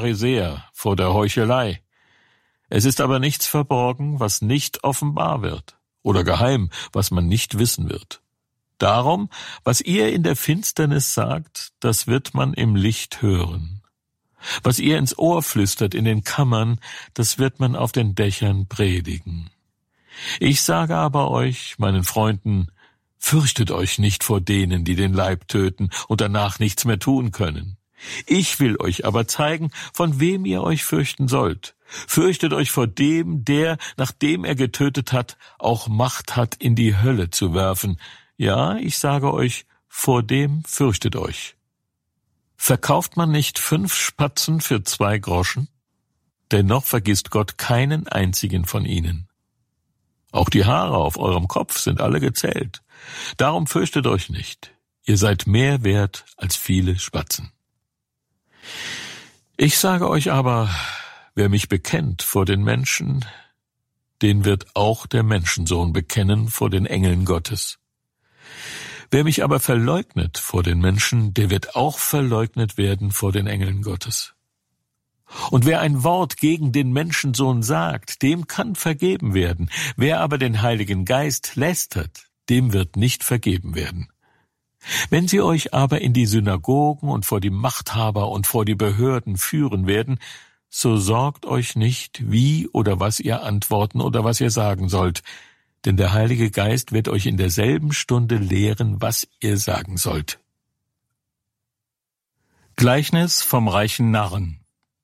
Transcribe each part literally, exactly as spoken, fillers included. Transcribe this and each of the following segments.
Pharisäer vor der Heuchelei. Es ist aber nichts verborgen, was nicht offenbar wird, oder geheim, was man nicht wissen wird. Darum, was ihr in der Finsternis sagt, das wird man im Licht hören. Was ihr ins Ohr flüstert in den Kammern, das wird man auf den Dächern predigen. Ich sage aber euch, meinen Freunden, fürchtet euch nicht vor denen, die den Leib töten und danach nichts mehr tun können. Ich will euch aber zeigen, von wem ihr euch fürchten sollt. Fürchtet euch vor dem, der, nachdem er getötet hat, auch Macht hat, in die Hölle zu werfen. Ja, ich sage euch, vor dem fürchtet euch. Verkauft man nicht fünf Spatzen für zwei Groschen? Dennoch vergisst Gott keinen einzigen von ihnen. Auch die Haare auf eurem Kopf sind alle gezählt. Darum fürchtet euch nicht. Ihr seid mehr wert als viele Spatzen. Ich sage euch aber, wer mich bekennt vor den Menschen, den wird auch der Menschensohn bekennen vor den Engeln Gottes. Wer mich aber verleugnet vor den Menschen, der wird auch verleugnet werden vor den Engeln Gottes. Und wer ein Wort gegen den Menschensohn sagt, dem kann vergeben werden. Wer aber den Heiligen Geist lästert, dem wird nicht vergeben werden. Wenn sie euch aber in die Synagogen und vor die Machthaber und vor die Behörden führen werden, so sorgt euch nicht, wie oder was ihr antworten oder was ihr sagen sollt, denn der Heilige Geist wird euch in derselben Stunde lehren, was ihr sagen sollt. Gleichnis vom reichen Narren.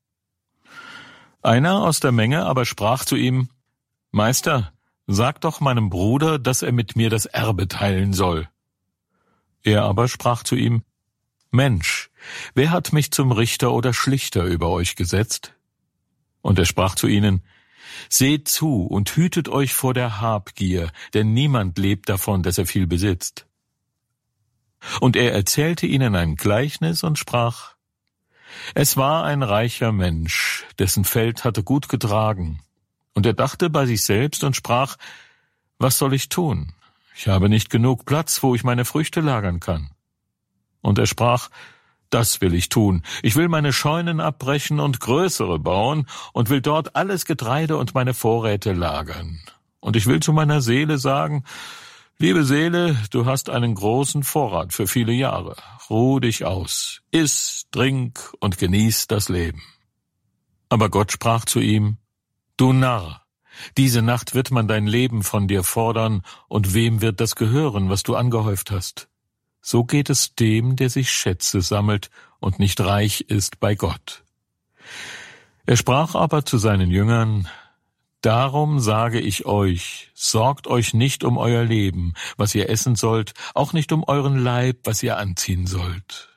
Einer aus der Menge aber sprach zu ihm, Meister, sag doch meinem Bruder, dass er mit mir das Erbe teilen soll. Er aber sprach zu ihm, Mensch, wer hat mich zum Richter oder Schlichter über euch gesetzt? Und er sprach zu ihnen, Seht zu und hütet euch vor der Habgier, denn niemand lebt davon, dass er viel besitzt. Und er erzählte ihnen ein Gleichnis und sprach, Es war ein reicher Mensch, dessen Feld hatte gut getragen. Und er dachte bei sich selbst und sprach, Was soll ich tun? Ich habe nicht genug Platz, wo ich meine Früchte lagern kann. Und er sprach, Das will ich tun. Ich will meine Scheunen abbrechen und größere bauen und will dort alles Getreide und meine Vorräte lagern. Und ich will zu meiner Seele sagen, Liebe Seele, du hast einen großen Vorrat für viele Jahre. Ruh dich aus, iss, trink und genieß das Leben. Aber Gott sprach zu ihm, Du Narr, diese Nacht wird man dein Leben von dir fordern, und wem wird das gehören, was du angehäuft hast? So geht es dem, der sich Schätze sammelt und nicht reich ist bei Gott. Er sprach aber zu seinen Jüngern, Darum sage ich euch, sorgt euch nicht um euer Leben, was ihr essen sollt, auch nicht um euren Leib, was ihr anziehen sollt.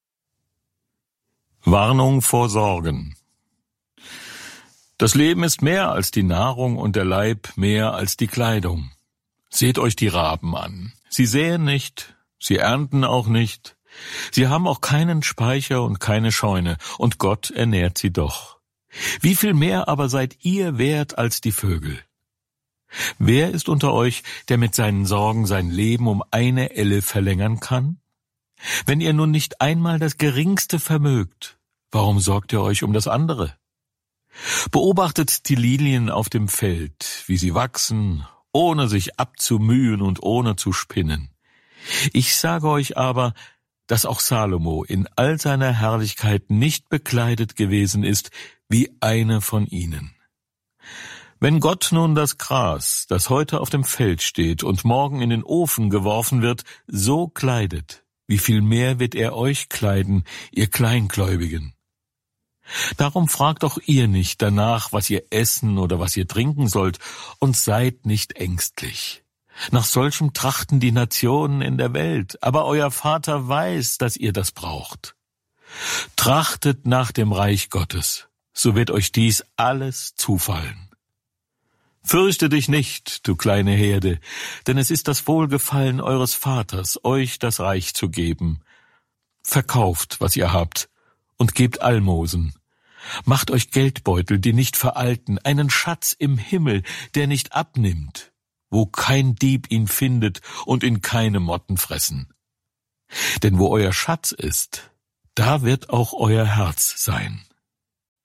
Warnung vor Sorgen. Das Leben ist mehr als die Nahrung und der Leib mehr als die Kleidung. Seht euch die Raben an. Sie säen nicht, sie ernten auch nicht. Sie haben auch keinen Speicher und keine Scheune, und Gott ernährt sie doch. Wie viel mehr aber seid ihr wert als die Vögel? Wer ist unter euch, der mit seinen Sorgen sein Leben um eine Elle verlängern kann? Wenn ihr nun nicht einmal das Geringste vermögt, warum sorgt ihr euch um das andere? Beobachtet die Lilien auf dem Feld, wie sie wachsen, ohne sich abzumühen und ohne zu spinnen. Ich sage euch aber, dass auch Salomo in all seiner Herrlichkeit nicht bekleidet gewesen ist wie eine von ihnen. Wenn Gott nun das Gras, das heute auf dem Feld steht und morgen in den Ofen geworfen wird, so kleidet, wie viel mehr wird er euch kleiden, ihr Kleingläubigen? Darum fragt auch ihr nicht danach, was ihr essen oder was ihr trinken sollt, und seid nicht ängstlich. Nach solchem trachten die Nationen in der Welt, aber euer Vater weiß, dass ihr das braucht. Trachtet nach dem Reich Gottes, so wird euch dies alles zufallen. Fürchte dich nicht, du kleine Herde, denn es ist das Wohlgefallen eures Vaters, euch das Reich zu geben. Verkauft, was ihr habt, und gebt Almosen. Macht euch Geldbeutel, die nicht veralten, einen Schatz im Himmel, der nicht abnimmt, wo kein Dieb ihn findet und ihn keine Motten fressen. Denn wo euer Schatz ist, da wird auch euer Herz sein.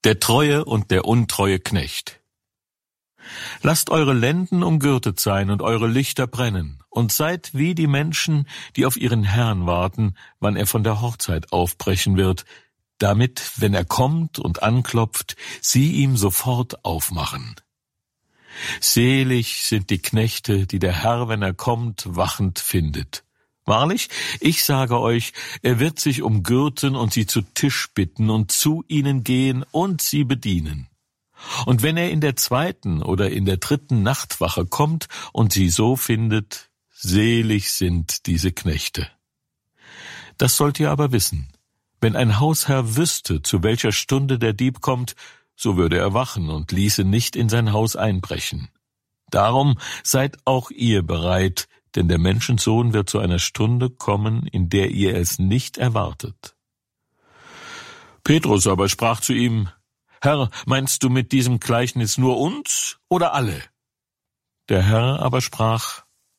Der treue und der untreue Knecht. Lasst eure Lenden umgürtet sein und eure Lichter brennen, und seid wie die Menschen, die auf ihren Herrn warten, wann er von der Hochzeit aufbrechen wird, damit, wenn er kommt und anklopft, sie ihm sofort aufmachen. Selig sind die Knechte, die der Herr, wenn er kommt, wachend findet. Wahrlich, ich sage euch, er wird sich umgürten und sie zu Tisch bitten und zu ihnen gehen und sie bedienen. Und wenn er in der zweiten oder in der dritten Nachtwache kommt und sie so findet, selig sind diese Knechte. Das sollt ihr aber wissen. Wenn ein Hausherr wüsste, zu welcher Stunde der Dieb kommt, so würde er wachen und ließe nicht in sein Haus einbrechen. Darum seid auch ihr bereit, denn der Menschensohn wird zu einer Stunde kommen, in der ihr es nicht erwartet. Petrus aber sprach zu ihm: Herr, meinst du mit diesem Gleichnis nur uns oder alle? Der Herr aber sprach: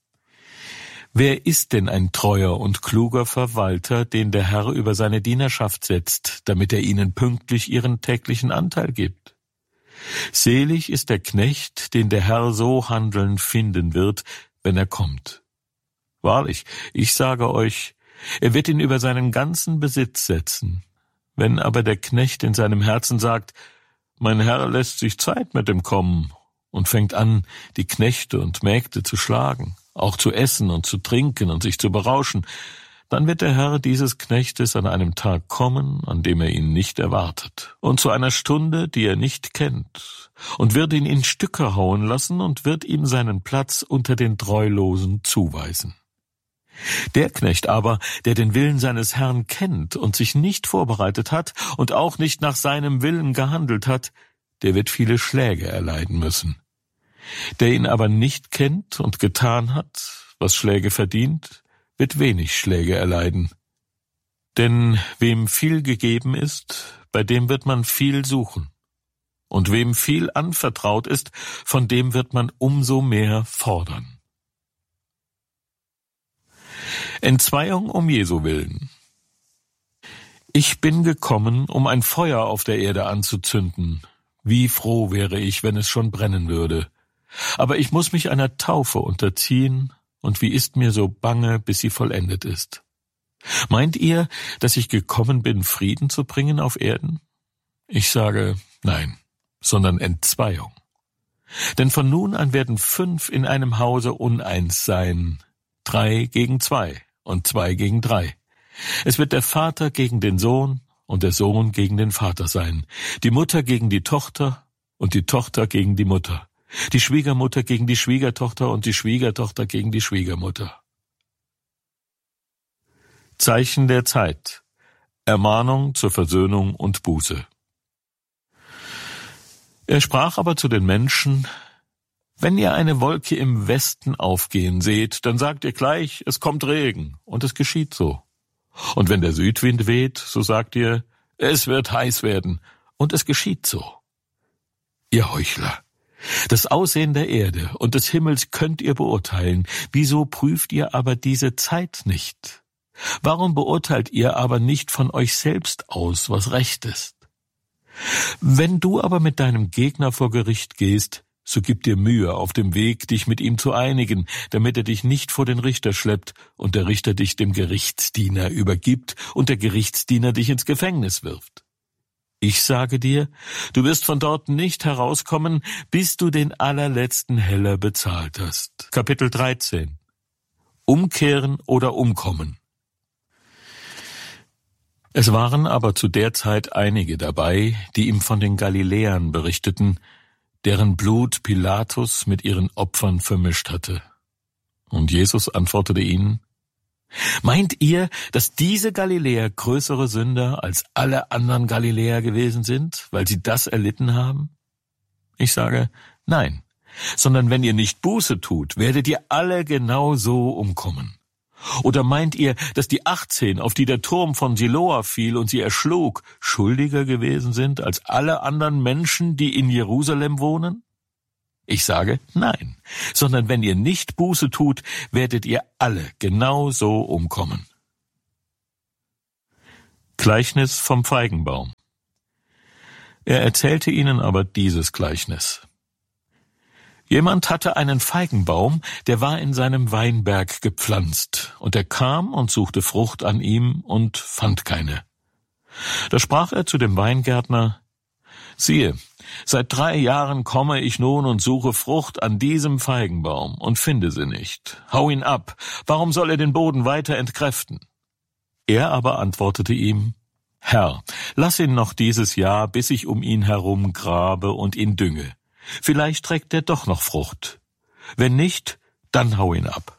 Wer ist denn ein treuer und kluger Verwalter, den der Herr über seine Dienerschaft setzt, damit er ihnen pünktlich ihren täglichen Anteil gibt? Selig ist der Knecht, den der Herr so handeln finden wird, wenn er kommt. Wahrlich, ich sage euch, er wird ihn über seinen ganzen Besitz setzen. Wenn aber der Knecht in seinem Herzen sagt: Mein Herr lässt sich Zeit mit dem Kommen, und fängt an, die Knechte und Mägde zu schlagen, auch zu essen und zu trinken und sich zu berauschen, dann wird der Herr dieses Knechtes an einem Tag kommen, an dem er ihn nicht erwartet, und zu einer Stunde, die er nicht kennt, und wird ihn in Stücke hauen lassen und wird ihm seinen Platz unter den Treulosen zuweisen. Der Knecht aber, der den Willen seines Herrn kennt und sich nicht vorbereitet hat und auch nicht nach seinem Willen gehandelt hat, der wird viele Schläge erleiden müssen. Der ihn aber nicht kennt und getan hat, was Schläge verdient, wird wenig Schläge erleiden. Denn wem viel gegeben ist, bei dem wird man viel suchen. Und wem viel anvertraut ist, von dem wird man umso mehr fordern. Entzweiung um Jesu willen. Ich bin gekommen, um ein Feuer auf der Erde anzuzünden. Wie froh wäre ich, wenn es schon brennen würde. Aber ich muss mich einer Taufe unterziehen, und wie ist mir so bange, bis sie vollendet ist. Meint ihr, dass ich gekommen bin, Frieden zu bringen auf Erden? Ich sage, nein, sondern Entzweiung. Denn von nun an werden fünf in einem Hause uneins sein, drei gegen zwei und zwei gegen drei. Es wird der Vater gegen den Sohn und der Sohn gegen den Vater sein, die Mutter gegen die Tochter und die Tochter gegen die Mutter, die Schwiegermutter gegen die Schwiegertochter und die Schwiegertochter gegen die Schwiegermutter. Zeichen der Zeit. Ermahnung zur Versöhnung und Buße. Er sprach aber zu den Menschen: Wenn ihr eine Wolke im Westen aufgehen seht, dann sagt ihr gleich, es kommt Regen, und es geschieht so. Und wenn der Südwind weht, so sagt ihr, es wird heiß werden, und es geschieht so. Ihr Heuchler, das Aussehen der Erde und des Himmels könnt ihr beurteilen, wieso prüft ihr aber diese Zeit nicht? Warum beurteilt ihr aber nicht von euch selbst aus, was recht ist? Wenn du aber mit deinem Gegner vor Gericht gehst, so gib dir Mühe auf dem Weg, dich mit ihm zu einigen, damit er dich nicht vor den Richter schleppt und der Richter dich dem Gerichtsdiener übergibt und der Gerichtsdiener dich ins Gefängnis wirft. Ich sage dir, du wirst von dort nicht herauskommen, bis du den allerletzten Heller bezahlt hast. Kapitel dreizehn. Umkehren oder umkommen. Es waren aber zu der Zeit einige dabei, die ihm von den Galiläern berichteten, deren Blut Pilatus mit ihren Opfern vermischt hatte. Und Jesus antwortete ihnen: Meint ihr, dass diese Galiläer größere Sünder als alle anderen Galiläer gewesen sind, weil sie das erlitten haben? Ich sage, nein, sondern wenn ihr nicht Buße tut, werdet ihr alle genau so umkommen. Oder meint ihr, dass die achtzehn, auf die der Turm von Siloa fiel und sie erschlug, schuldiger gewesen sind als alle anderen Menschen, die in Jerusalem wohnen? Ich sage, nein, sondern wenn ihr nicht Buße tut, werdet ihr alle genau so umkommen. Gleichnis vom Feigenbaum. Er erzählte ihnen aber dieses Gleichnis. Jemand hatte einen Feigenbaum, der war in seinem Weinberg gepflanzt, und er kam und suchte Frucht an ihm und fand keine. Da sprach er zu dem Weingärtner: Siehe, seit drei Jahren komme ich nun und suche Frucht an diesem Feigenbaum und finde sie nicht. Hau ihn ab, warum soll er den Boden weiter entkräften? Er aber antwortete ihm: Herr, lass ihn noch dieses Jahr, bis ich um ihn herum grabe und ihn dünge. Vielleicht trägt er doch noch Frucht. Wenn nicht, dann hau ihn ab.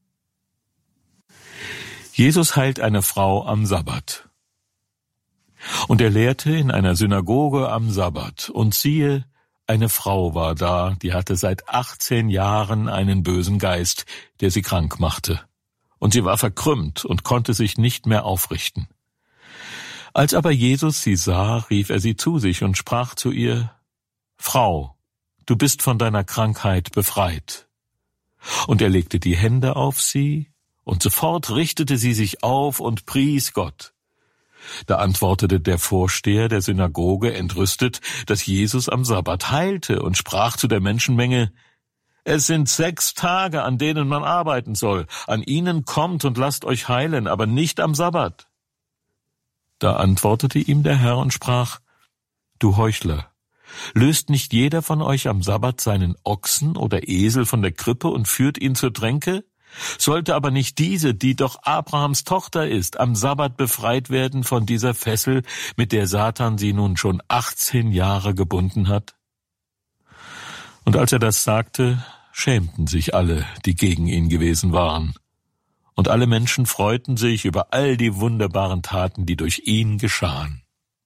Jesus heilt eine Frau am Sabbat. Und er lehrte in einer Synagoge am Sabbat. Und siehe, eine Frau war da, die hatte seit achtzehn Jahren einen bösen Geist, der sie krank machte. Und sie war verkrümmt und konnte sich nicht mehr aufrichten. Als aber Jesus sie sah, rief er sie zu sich und sprach zu ihr: Frau, du bist von deiner Krankheit befreit. Und er legte die Hände auf sie, und sofort richtete sie sich auf und pries Gott. Da antwortete der Vorsteher der Synagoge entrüstet, dass Jesus am Sabbat heilte, und sprach zu der Menschenmenge: Es sind sechs Tage, an denen man arbeiten soll. An ihnen kommt und lasst euch heilen, aber nicht am Sabbat. Da antwortete ihm der Herr und sprach: Du Heuchler, löst nicht jeder von euch am Sabbat seinen Ochsen oder Esel von der Krippe und führt ihn zur Tränke? Sollte aber nicht diese, die doch Abrahams Tochter ist, am Sabbat befreit werden von dieser Fessel, mit der Satan sie nun schon achtzehn Jahre gebunden hat? Und als er das sagte, schämten sich alle, die gegen ihn gewesen waren. Und alle Menschen freuten sich über all die wunderbaren Taten, die durch ihn geschahen.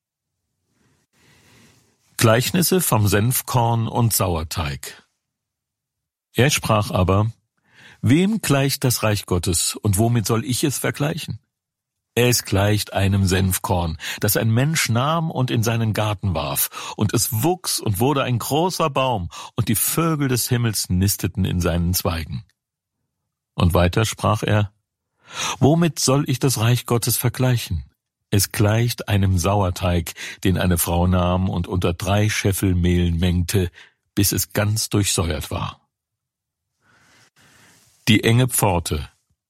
Gleichnisse vom Senfkorn und Sauerteig. Er sprach aber: Wem gleicht das Reich Gottes, und womit soll ich es vergleichen? Es gleicht einem Senfkorn, das ein Mensch nahm und in seinen Garten warf, und es wuchs und wurde ein großer Baum, und die Vögel des Himmels nisteten in seinen Zweigen. Und weiter sprach er: Womit soll ich das Reich Gottes vergleichen? Es gleicht einem Sauerteig, den eine Frau nahm und unter drei Scheffel Mehl mengte, bis es ganz durchsäuert war. Die enge Pforte.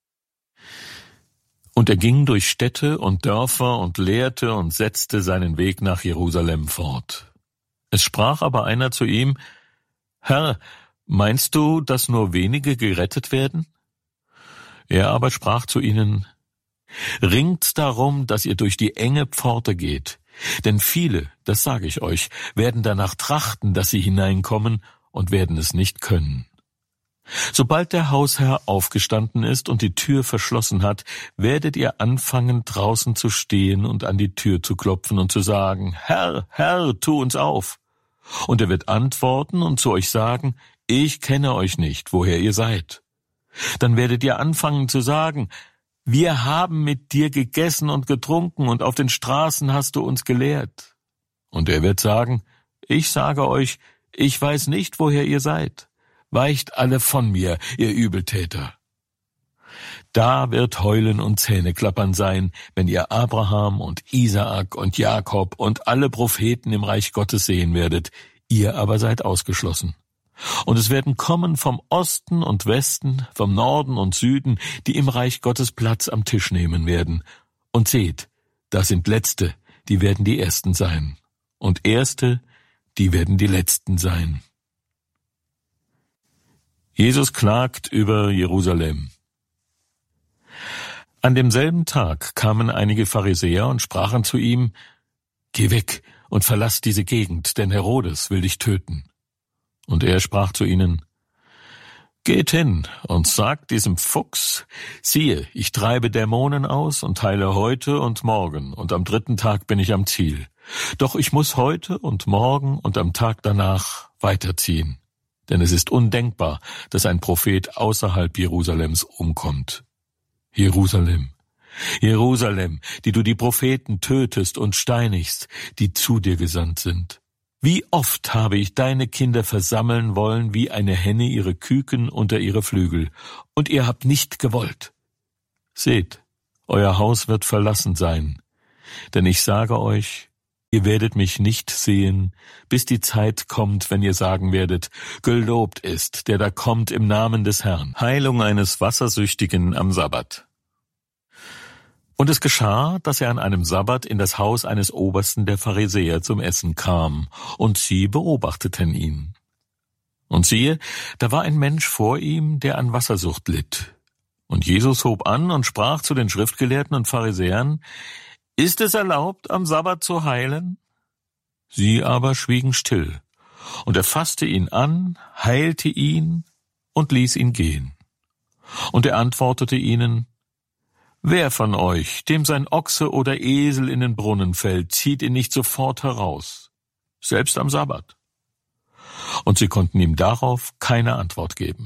Und er ging durch Städte und Dörfer und lehrte und setzte seinen Weg nach Jerusalem fort. Es sprach aber einer zu ihm: Herr, meinst du, dass nur wenige gerettet werden? Er aber sprach zu ihnen: Ringt darum, dass ihr durch die enge Pforte geht, denn viele, das sage ich euch, werden danach trachten, dass sie hineinkommen, und werden es nicht können. Sobald der Hausherr aufgestanden ist und die Tür verschlossen hat, werdet ihr anfangen, draußen zu stehen und an die Tür zu klopfen und zu sagen: Herr, Herr, tu uns auf. Und er wird antworten und zu euch sagen: Ich kenne euch nicht, woher ihr seid. Dann werdet ihr anfangen zu sagen: Wir haben mit dir gegessen und getrunken, und auf den Straßen hast du uns gelehrt. Und er wird sagen: Ich sage euch, ich weiß nicht, woher ihr seid. Weicht alle von mir, ihr Übeltäter. Da wird Heulen und Zähneklappern sein, wenn ihr Abraham und Isaak und Jakob und alle Propheten im Reich Gottes sehen werdet, ihr aber seid ausgeschlossen. Und es werden kommen vom Osten und Westen, vom Norden und Süden, die im Reich Gottes Platz am Tisch nehmen werden. Und seht, da sind Letzte, die werden die Ersten sein. Und Erste, die werden die Letzten sein. Jesus klagt über Jerusalem. An demselben Tag kamen einige Pharisäer und sprachen zu ihm: Geh weg und verlass diese Gegend, denn Herodes will dich töten. Und er sprach zu ihnen: Geht hin und sagt diesem Fuchs: Siehe, ich treibe Dämonen aus und heile heute und morgen, und am dritten Tag bin ich am Ziel. Doch ich muss heute und morgen und am Tag danach weiterziehen. Denn es ist undenkbar, dass ein Prophet außerhalb Jerusalems umkommt. Jerusalem, Jerusalem, die du die Propheten tötest und steinigst, die zu dir gesandt sind. Wie oft habe ich deine Kinder versammeln wollen, wie eine Henne ihre Küken unter ihre Flügel, und ihr habt nicht gewollt. Seht, euer Haus wird verlassen sein, denn ich sage euch, Ihr werdet mich nicht sehen, bis die Zeit kommt, wenn ihr sagen werdet, gelobt ist, der da kommt im Namen des Herrn. Heilung eines Wassersüchtigen am Sabbat. Und es geschah, dass er an einem Sabbat in das Haus eines Obersten der Pharisäer zum Essen kam, und sie beobachteten ihn. Und siehe, da war ein Mensch vor ihm, der an Wassersucht litt. Und Jesus hob an und sprach zu den Schriftgelehrten und Pharisäern, ist es erlaubt, am Sabbat zu heilen? Sie aber schwiegen still, und er fasste ihn an, heilte ihn und ließ ihn gehen. Und er antwortete ihnen, wer von euch, dem sein Ochse oder Esel in den Brunnen fällt, zieht ihn nicht sofort heraus, selbst am Sabbat? Und sie konnten ihm darauf keine Antwort geben.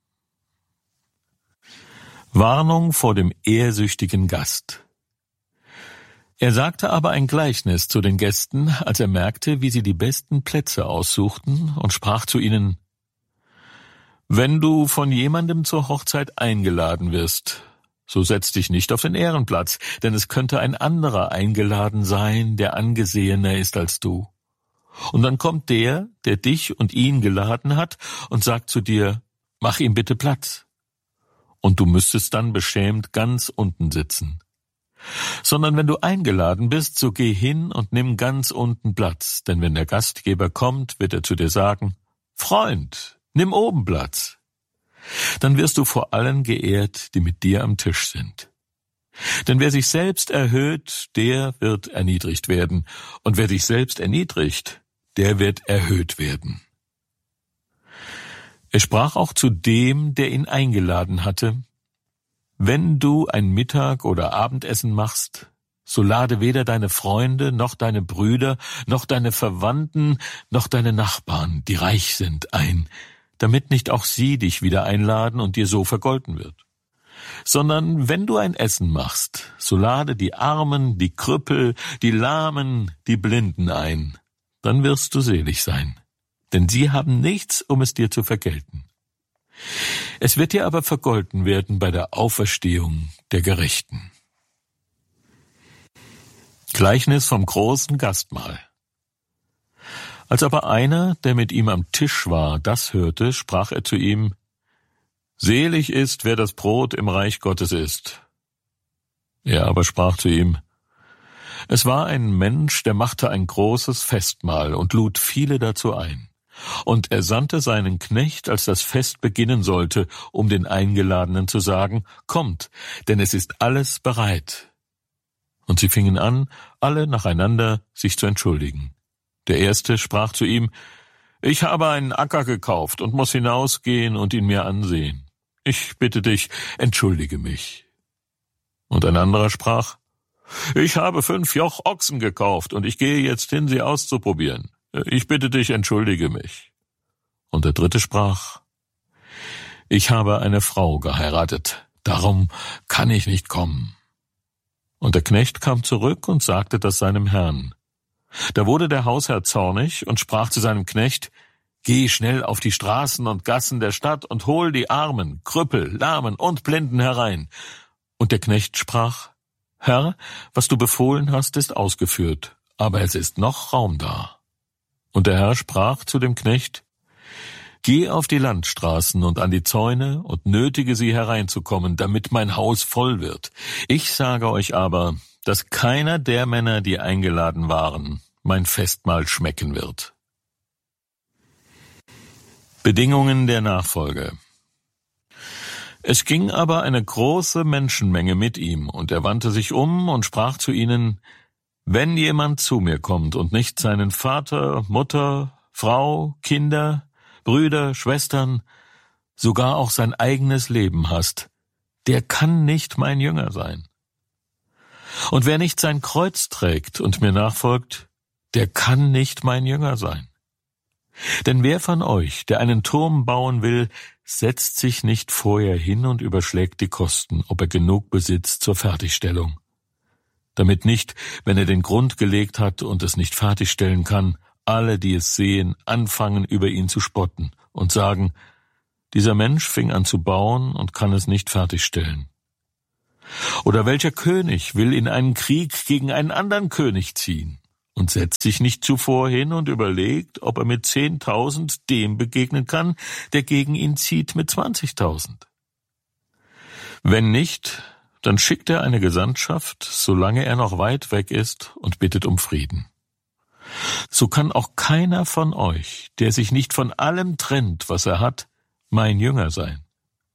Warnung vor dem ehrsüchtigen Gast. Er sagte aber ein Gleichnis zu den Gästen, als er merkte, wie sie die besten Plätze aussuchten, und sprach zu ihnen, wenn du von jemandem zur Hochzeit eingeladen wirst, so setz dich nicht auf den Ehrenplatz, denn es könnte ein anderer eingeladen sein, der angesehener ist als du. Und dann kommt der, der dich und ihn geladen hat, und sagt zu dir, mach ihm bitte Platz. Und du müsstest dann beschämt ganz unten sitzen. Sondern wenn du eingeladen bist, so geh hin und nimm ganz unten Platz, denn wenn der Gastgeber kommt, wird er zu dir sagen, Freund, nimm oben Platz. Dann wirst du vor allen geehrt, die mit dir am Tisch sind. Denn wer sich selbst erhöht, der wird erniedrigt werden, und wer sich selbst erniedrigt, der wird erhöht werden. Er sprach auch zu dem, der ihn eingeladen hatte, wenn du ein Mittag- oder Abendessen machst, so lade weder deine Freunde, noch deine Brüder, noch deine Verwandten, noch deine Nachbarn, die reich sind, ein, damit nicht auch sie dich wieder einladen und dir so vergolten wird. Sondern wenn du ein Essen machst, so lade die Armen, die Krüppel, die Lahmen, die Blinden ein, dann wirst du selig sein, denn sie haben nichts, um es dir zu vergelten. Es wird dir aber vergolten werden bei der Auferstehung der Gerechten. Gleichnis vom großen Gastmahl. Als aber einer, der mit ihm am Tisch war, das hörte, sprach er zu ihm, selig ist, wer das Brot im Reich Gottes isst. Er aber sprach zu ihm, es war ein Mensch, der machte ein großes Festmahl und lud viele dazu ein. Und er sandte seinen Knecht, als das Fest beginnen sollte, um den Eingeladenen zu sagen, kommt, denn es ist alles bereit. Und sie fingen an, alle nacheinander sich zu entschuldigen. Der Erste sprach zu ihm, ich habe einen Acker gekauft und muss hinausgehen und ihn mir ansehen. Ich bitte dich, entschuldige mich. Und ein anderer sprach, ich habe fünf Joch Ochsen gekauft und ich gehe jetzt hin, sie auszuprobieren. Ich bitte dich, entschuldige mich. Und der Dritte sprach, ich habe eine Frau geheiratet, darum kann ich nicht kommen. Und der Knecht kam zurück und sagte das seinem Herrn. Da wurde der Hausherr zornig und sprach zu seinem Knecht, geh schnell auf die Straßen und Gassen der Stadt und hol die Armen, Krüppel, Lahmen und Blinden herein. Und der Knecht sprach, Herr, was du befohlen hast, ist ausgeführt, aber es ist noch Raum da. Und der Herr sprach zu dem Knecht, geh auf die Landstraßen und an die Zäune und nötige sie hereinzukommen, damit mein Haus voll wird. Ich sage euch aber, dass keiner der Männer, die eingeladen waren, mein Festmahl schmecken wird. Bedingungen der Nachfolge. Es ging aber eine große Menschenmenge mit ihm, und er wandte sich um und sprach zu ihnen, wenn jemand zu mir kommt und nicht seinen Vater, Mutter, Frau, Kinder, Brüder, Schwestern, sogar auch sein eigenes Leben hasst, der kann nicht mein Jünger sein. Und wer nicht sein Kreuz trägt und mir nachfolgt, der kann nicht mein Jünger sein. Denn wer von euch, der einen Turm bauen will, setzt sich nicht vorher hin und überschlägt die Kosten, ob er genug besitzt zur Fertigstellung. Damit nicht, wenn er den Grund gelegt hat und es nicht fertigstellen kann, alle, die es sehen, anfangen, über ihn zu spotten und sagen, dieser Mensch fing an zu bauen und kann es nicht fertigstellen. Oder welcher König will in einen Krieg gegen einen anderen König ziehen? und setzt sich nicht zuvor hin und überlegt, ob er mit zehntausend dem begegnen kann, der gegen ihn zieht mit zwanzigtausend. Wenn nicht, dann schickt er eine Gesandtschaft, solange er noch weit weg ist, und bittet um Frieden. So kann auch keiner von euch, der sich nicht von allem trennt, was er hat, mein Jünger sein.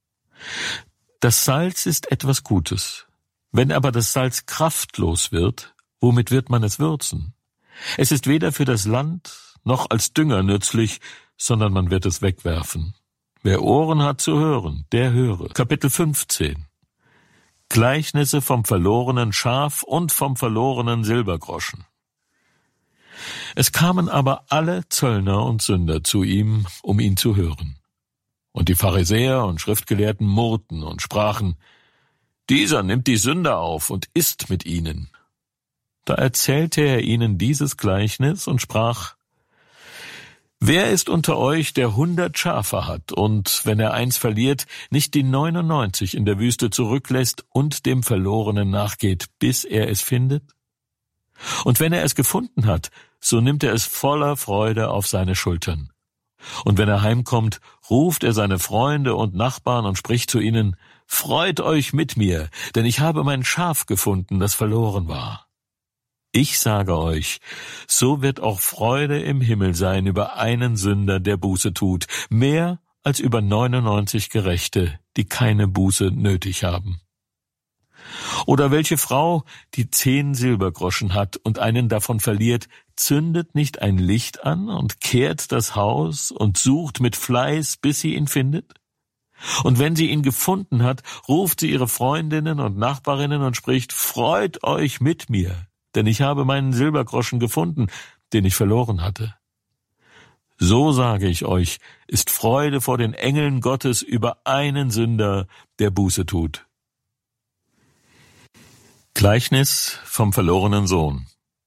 Das Salz ist etwas Gutes. Wenn aber das Salz kraftlos wird, womit wird man es würzen? Es ist weder für das Land noch als Dünger nützlich, sondern man wird es wegwerfen. Wer Ohren hat zu hören, der höre. Kapitel fünfzehn. Gleichnisse vom verlorenen Schaf und vom verlorenen Silbergroschen. Es kamen aber alle Zöllner und Sünder zu ihm, um ihn zu hören. Und die Pharisäer und Schriftgelehrten murrten und sprachen: Dieser nimmt die Sünder auf und isst mit ihnen. Da erzählte er ihnen dieses Gleichnis und sprach: Wer ist unter euch, der hundert Schafe hat und, wenn er eins verliert, nicht die neunundneunzig in der Wüste zurücklässt und dem Verlorenen nachgeht, bis er es findet? Und wenn er es gefunden hat, so nimmt er es voller Freude auf seine Schultern. Und wenn er heimkommt, ruft er seine Freunde und Nachbarn und spricht zu ihnen: Freut euch mit mir, denn ich habe mein Schaf gefunden, das verloren war. Ich sage euch, so wird auch Freude im Himmel sein über einen Sünder, der Buße tut, mehr als über neunundneunzig Gerechte, die keine Buße nötig haben. Oder welche Frau, die zehn Silbergroschen hat und einen davon verliert, zündet nicht ein Licht an und kehrt das Haus und sucht mit Fleiß, bis sie ihn findet? Und wenn sie ihn gefunden hat, ruft sie ihre Freundinnen und Nachbarinnen und spricht: Freut euch mit mir, denn ich habe meinen Silbergroschen gefunden, den ich verloren hatte. So sage ich euch, ist Freude vor den Engeln Gottes über einen Sünder, der Buße tut. Gleichnis vom verlorenen Sohn.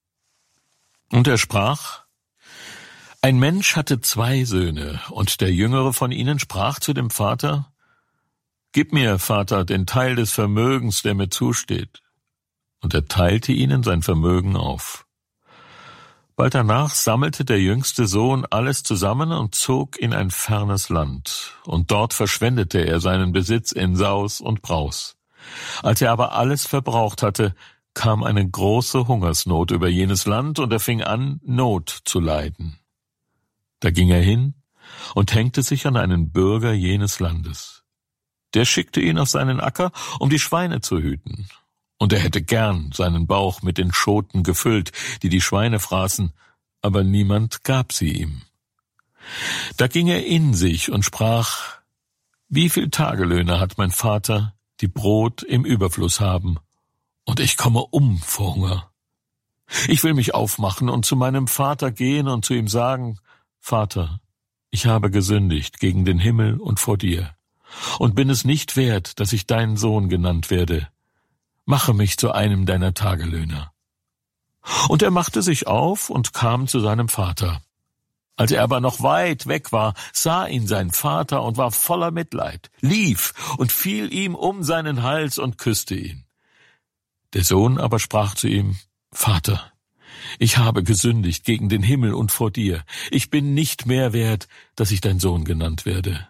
Und er sprach: Ein Mensch hatte zwei Söhne, und der jüngere von ihnen sprach zu dem Vater: Gib mir, Vater, den Teil des Vermögens, der mir zusteht. Und er teilte ihnen sein Vermögen auf. Bald danach sammelte der jüngste Sohn alles zusammen und zog in ein fernes Land, und dort verschwendete er seinen Besitz in Saus und Braus. Als er aber alles verbraucht hatte, kam eine große Hungersnot über jenes Land, und er fing an, Not zu leiden. Da ging er hin und hängte sich an einen Bürger jenes Landes. Der schickte ihn auf seinen Acker, um die Schweine zu hüten. Und er hätte gern seinen Bauch mit den Schoten gefüllt, die die Schweine fraßen, aber niemand gab sie ihm. Da ging er in sich und sprach: Wie viel Tagelöhne hat mein Vater, die Brot im Überfluss haben, und ich komme um vor Hunger. Ich will mich aufmachen und zu meinem Vater gehen und zu ihm sagen: Vater, ich habe gesündigt gegen den Himmel und vor dir, und bin es nicht wert, dass ich dein Sohn genannt werde. Mache mich zu einem deiner Tagelöhner. Und er machte sich auf und kam zu seinem Vater. Als er aber noch weit weg war, sah ihn sein Vater und war voller Mitleid, lief und fiel ihm um seinen Hals und küsste ihn. Der Sohn aber sprach zu ihm: Vater, ich habe gesündigt gegen den Himmel und vor dir. Ich bin nicht mehr wert, dass ich dein Sohn genannt werde.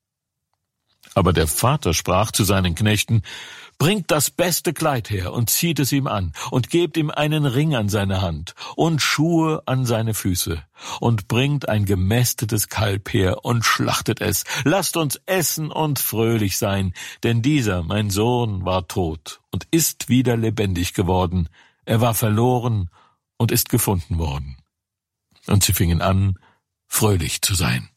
Aber der Vater sprach zu seinen Knechten: Bringt das beste Kleid her und zieht es ihm an und gebt ihm einen Ring an seine Hand und Schuhe an seine Füße und bringt ein gemästetes Kalb her und schlachtet es. Lasst uns essen und fröhlich sein, denn dieser, mein Sohn, war tot und ist wieder lebendig geworden. Er war verloren und ist gefunden worden. Und sie fingen an, fröhlich zu sein.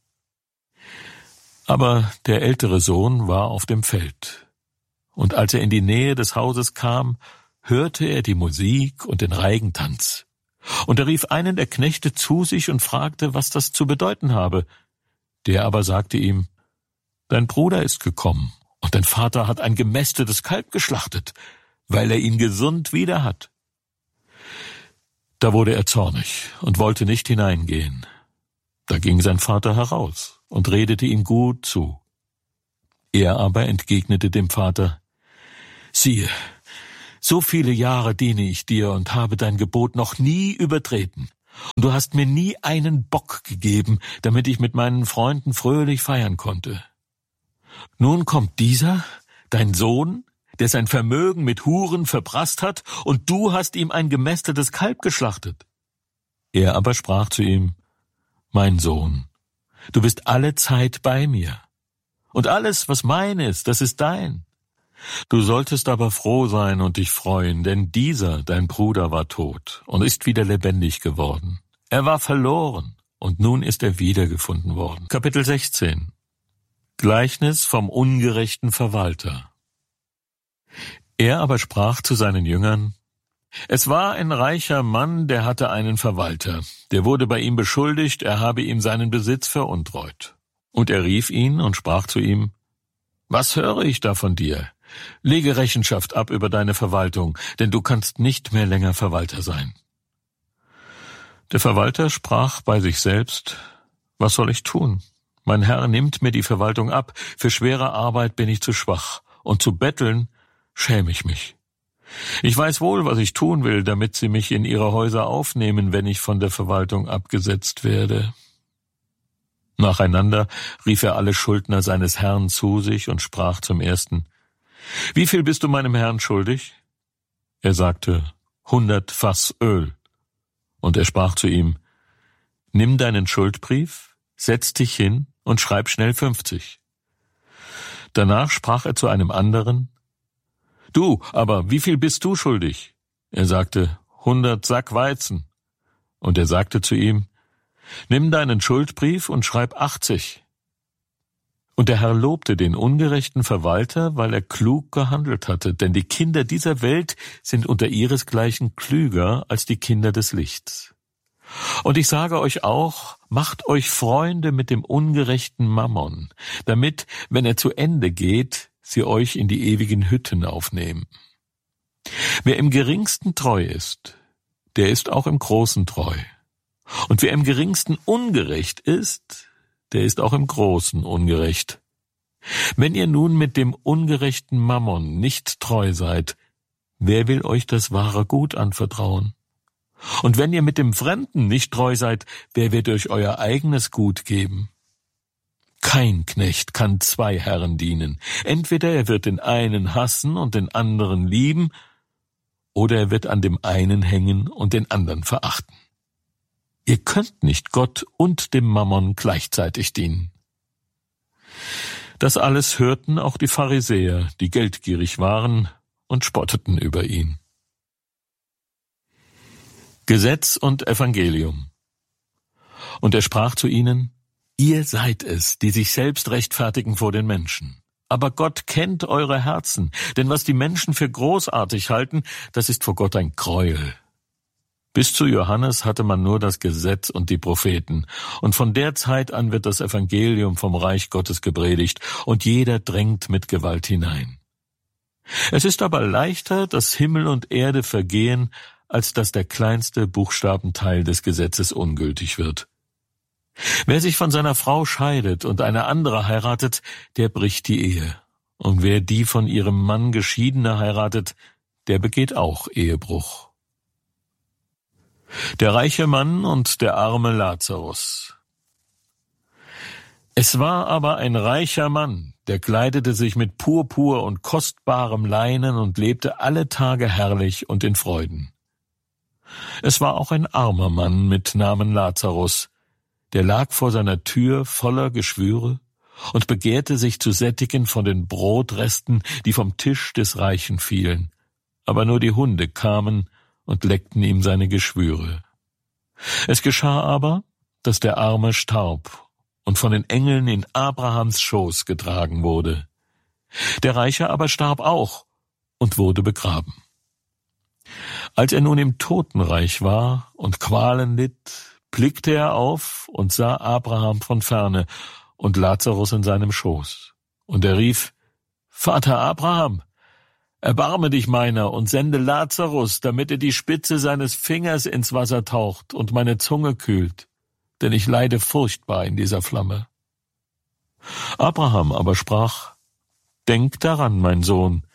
Aber der ältere Sohn war auf dem Feld. Und als er in die Nähe des Hauses kam, hörte er die Musik und den Reigentanz. Und er rief einen der Knechte zu sich und fragte, was das zu bedeuten habe. Der aber sagte ihm: Dein Bruder ist gekommen, und dein Vater hat ein gemästetes Kalb geschlachtet, weil er ihn gesund wieder hat. Da wurde er zornig und wollte nicht hineingehen. Da ging sein Vater heraus und redete ihm gut zu. Er aber entgegnete dem Vater: Siehe, So viele Jahre diene ich dir und habe dein Gebot noch nie übertreten. Und du hast mir nie einen Bock gegeben, damit ich mit meinen Freunden fröhlich feiern konnte. Nun kommt dieser, dein Sohn, der sein Vermögen mit Huren verprasst hat, und du hast ihm ein gemästetes Kalb geschlachtet. Er aber sprach zu ihm, mein Sohn, du bist alle Zeit bei mir, und alles, was mein ist, das ist dein. Du solltest aber froh sein und dich freuen, denn dieser, dein Bruder, war tot und ist wieder lebendig geworden. Er war verloren, und nun ist er wiedergefunden worden. Kapitel sechzehn. Gleichnis vom ungerechten Verwalter. Er aber sprach zu seinen Jüngern, es war ein reicher Mann, der hatte einen Verwalter. Der wurde bei ihm beschuldigt, er habe ihm seinen Besitz veruntreut. Und er rief ihn und sprach zu ihm, was höre ich da von dir? Lege Rechenschaft ab über deine Verwaltung, denn du kannst nicht mehr länger Verwalter sein. Der Verwalter sprach bei sich selbst, was soll ich tun? Mein Herr nimmt mir die Verwaltung ab, für schwere Arbeit bin ich zu schwach, und zu betteln schäme ich mich. Ich weiß wohl, was ich tun will, damit sie mich in ihre Häuser aufnehmen, wenn ich von der Verwaltung abgesetzt werde. Nacheinander rief er alle Schuldner seines Herrn zu sich und sprach zum ersten, wie viel bist du meinem Herrn schuldig? Er sagte, hundert Fass Öl. Und er sprach zu ihm, nimm deinen Schuldbrief, setz dich hin und schreib schnell fünfzig. Danach sprach er zu einem anderen, du, aber wie viel bist du schuldig? Er sagte, hundert Sack Weizen. Und er sagte zu ihm, nimm deinen Schuldbrief und schreib achtzig. Und der Herr lobte den ungerechten Verwalter, weil er klug gehandelt hatte, denn die Kinder dieser Welt sind unter ihresgleichen klüger als die Kinder des Lichts. Und ich sage euch auch, macht euch Freunde mit dem ungerechten Mammon, damit, wenn er zu Ende geht, sie euch in die ewigen Hütten aufnehmen. Wer im Geringsten treu ist, der ist auch im Großen treu. Und wer im Geringsten ungerecht ist, der ist auch im Großen ungerecht. Wenn ihr nun mit dem ungerechten Mammon nicht treu seid, wer will euch das wahre Gut anvertrauen? Und wenn ihr mit dem Fremden nicht treu seid, wer wird euch euer eigenes Gut geben? Kein Knecht kann zwei Herren dienen. Entweder er wird den einen hassen und den anderen lieben, oder er wird an dem einen hängen und den anderen verachten. Ihr könnt nicht Gott und dem Mammon gleichzeitig dienen. Das alles hörten auch die Pharisäer, die geldgierig waren, und spotteten über ihn. Gesetz und Evangelium. Und er sprach zu ihnen, ihr seid es, die sich selbst rechtfertigen vor den Menschen. Aber Gott kennt eure Herzen, denn was die Menschen für großartig halten, das ist vor Gott ein Gräuel. Bis zu Johannes hatte man nur das Gesetz und die Propheten, und von der Zeit an wird das Evangelium vom Reich Gottes gepredigt, und jeder drängt mit Gewalt hinein. Es ist aber leichter, dass Himmel und Erde vergehen, als dass der kleinste Buchstabenteil des Gesetzes ungültig wird. Wer sich von seiner Frau scheidet und eine andere heiratet, der bricht die Ehe, und wer die von ihrem Mann Geschiedene heiratet, der begeht auch Ehebruch. Der reiche Mann und der arme Lazarus. Es war aber ein reicher Mann, der kleidete sich mit Purpur und kostbarem Leinen und lebte alle Tage herrlich und in Freuden. Es war auch ein armer Mann mit Namen Lazarus, der lag vor seiner Tür voller Geschwüre und begehrte sich zu sättigen von den Brotresten, die vom Tisch des Reichen fielen, aber nur die Hunde kamen und leckten ihm seine Geschwüre. Es geschah aber, dass der Arme starb und von den Engeln in Abrahams Schoß getragen wurde. Der Reiche aber starb auch und wurde begraben. Als er nun im Totenreich war und Qualen litt, blickte er auf und sah Abraham von ferne und Lazarus in seinem Schoß. Und er rief, Vater Abraham, erbarme dich meiner und sende Lazarus, damit er die Spitze seines Fingers ins Wasser taucht und meine Zunge kühlt, denn ich leide furchtbar in dieser Flamme. Abraham aber sprach, denk daran, mein Sohn,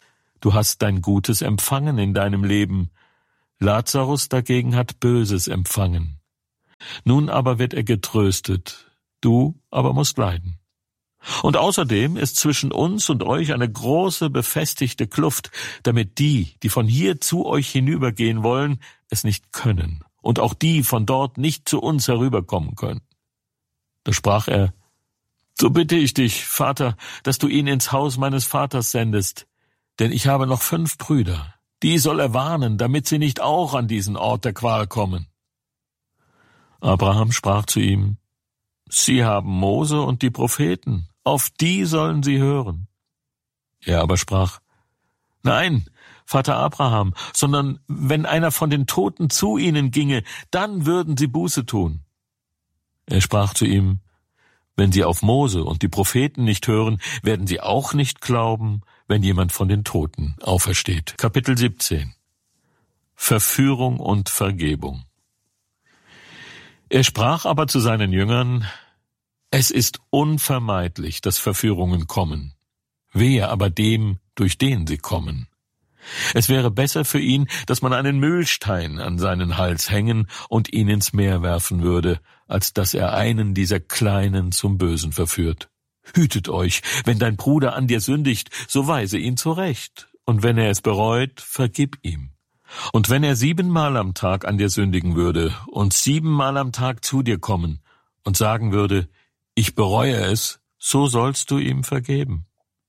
Du hast dein Gutes empfangen in deinem Leben. Lazarus dagegen hat Böses empfangen. Nun aber wird er getröstet, du aber musst leiden. Und außerdem ist zwischen uns und euch eine große befestigte Kluft, damit die, die von hier zu euch hinübergehen wollen, es nicht können, und auch die von dort nicht zu uns herüberkommen können. Da sprach er: So bitte ich dich, Vater, dass du ihn ins Haus meines Vaters sendest, denn ich habe noch fünf Brüder. Die soll er warnen, damit sie nicht auch an diesen Ort der Qual kommen. Abraham sprach zu ihm: Sie haben Mose und die Propheten, auf die sollen sie hören. Er aber sprach: Nein, Vater Abraham, sondern wenn einer von den Toten zu ihnen ginge, dann würden sie Buße tun. Er sprach zu ihm: Wenn sie auf Mose und die Propheten nicht hören, werden sie auch nicht glauben, wenn jemand von den Toten aufersteht. Kapitel siebzehn. Verführung und Vergebung. Er sprach aber zu seinen Jüngern: Es ist unvermeidlich, dass Verführungen kommen. Wehe aber dem, durch den sie kommen. Es wäre besser für ihn, dass man einen Mühlstein an seinen Hals hängen und ihn ins Meer werfen würde, als dass er einen dieser Kleinen zum Bösen verführt. Hütet euch, wenn dein Bruder an dir sündigt, so weise ihn zurecht, und wenn er es bereut, vergib ihm. Und wenn er siebenmal am Tag an dir sündigen würde und siebenmal am Tag zu dir kommen und sagen würde: Ich bereue es, so sollst du ihm vergeben.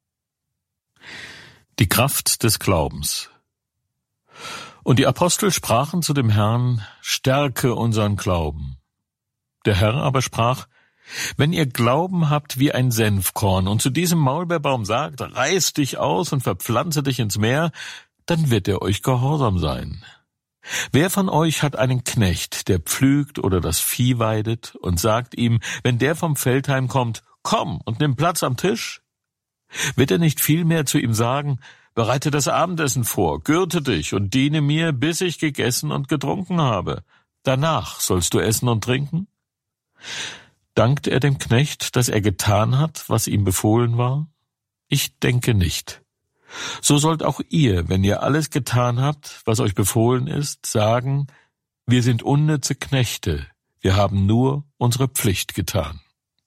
Die Kraft des Glaubens. Und die Apostel sprachen zu dem Herrn: Stärke unseren Glauben. Der Herr aber sprach: Wenn ihr Glauben habt wie ein Senfkorn und zu diesem Maulbeerbaum sagt: Reiß dich aus und verpflanze dich ins Meer, dann wird er euch gehorsam sein. Wer von euch hat einen Knecht, der pflügt oder das Vieh weidet, und sagt ihm, wenn der vom Feld heimkommt: Komm und nimm Platz am Tisch? Wird er nicht vielmehr zu ihm sagen: Bereite das Abendessen vor, gürte dich und diene mir, bis ich gegessen und getrunken habe. Danach sollst du essen und trinken? Dankt er dem Knecht, dass er getan hat, was ihm befohlen war? Ich denke nicht. So sollt auch ihr, wenn ihr alles getan habt, was euch befohlen ist, sagen: Wir sind unnütze Knechte, wir haben nur unsere Pflicht getan.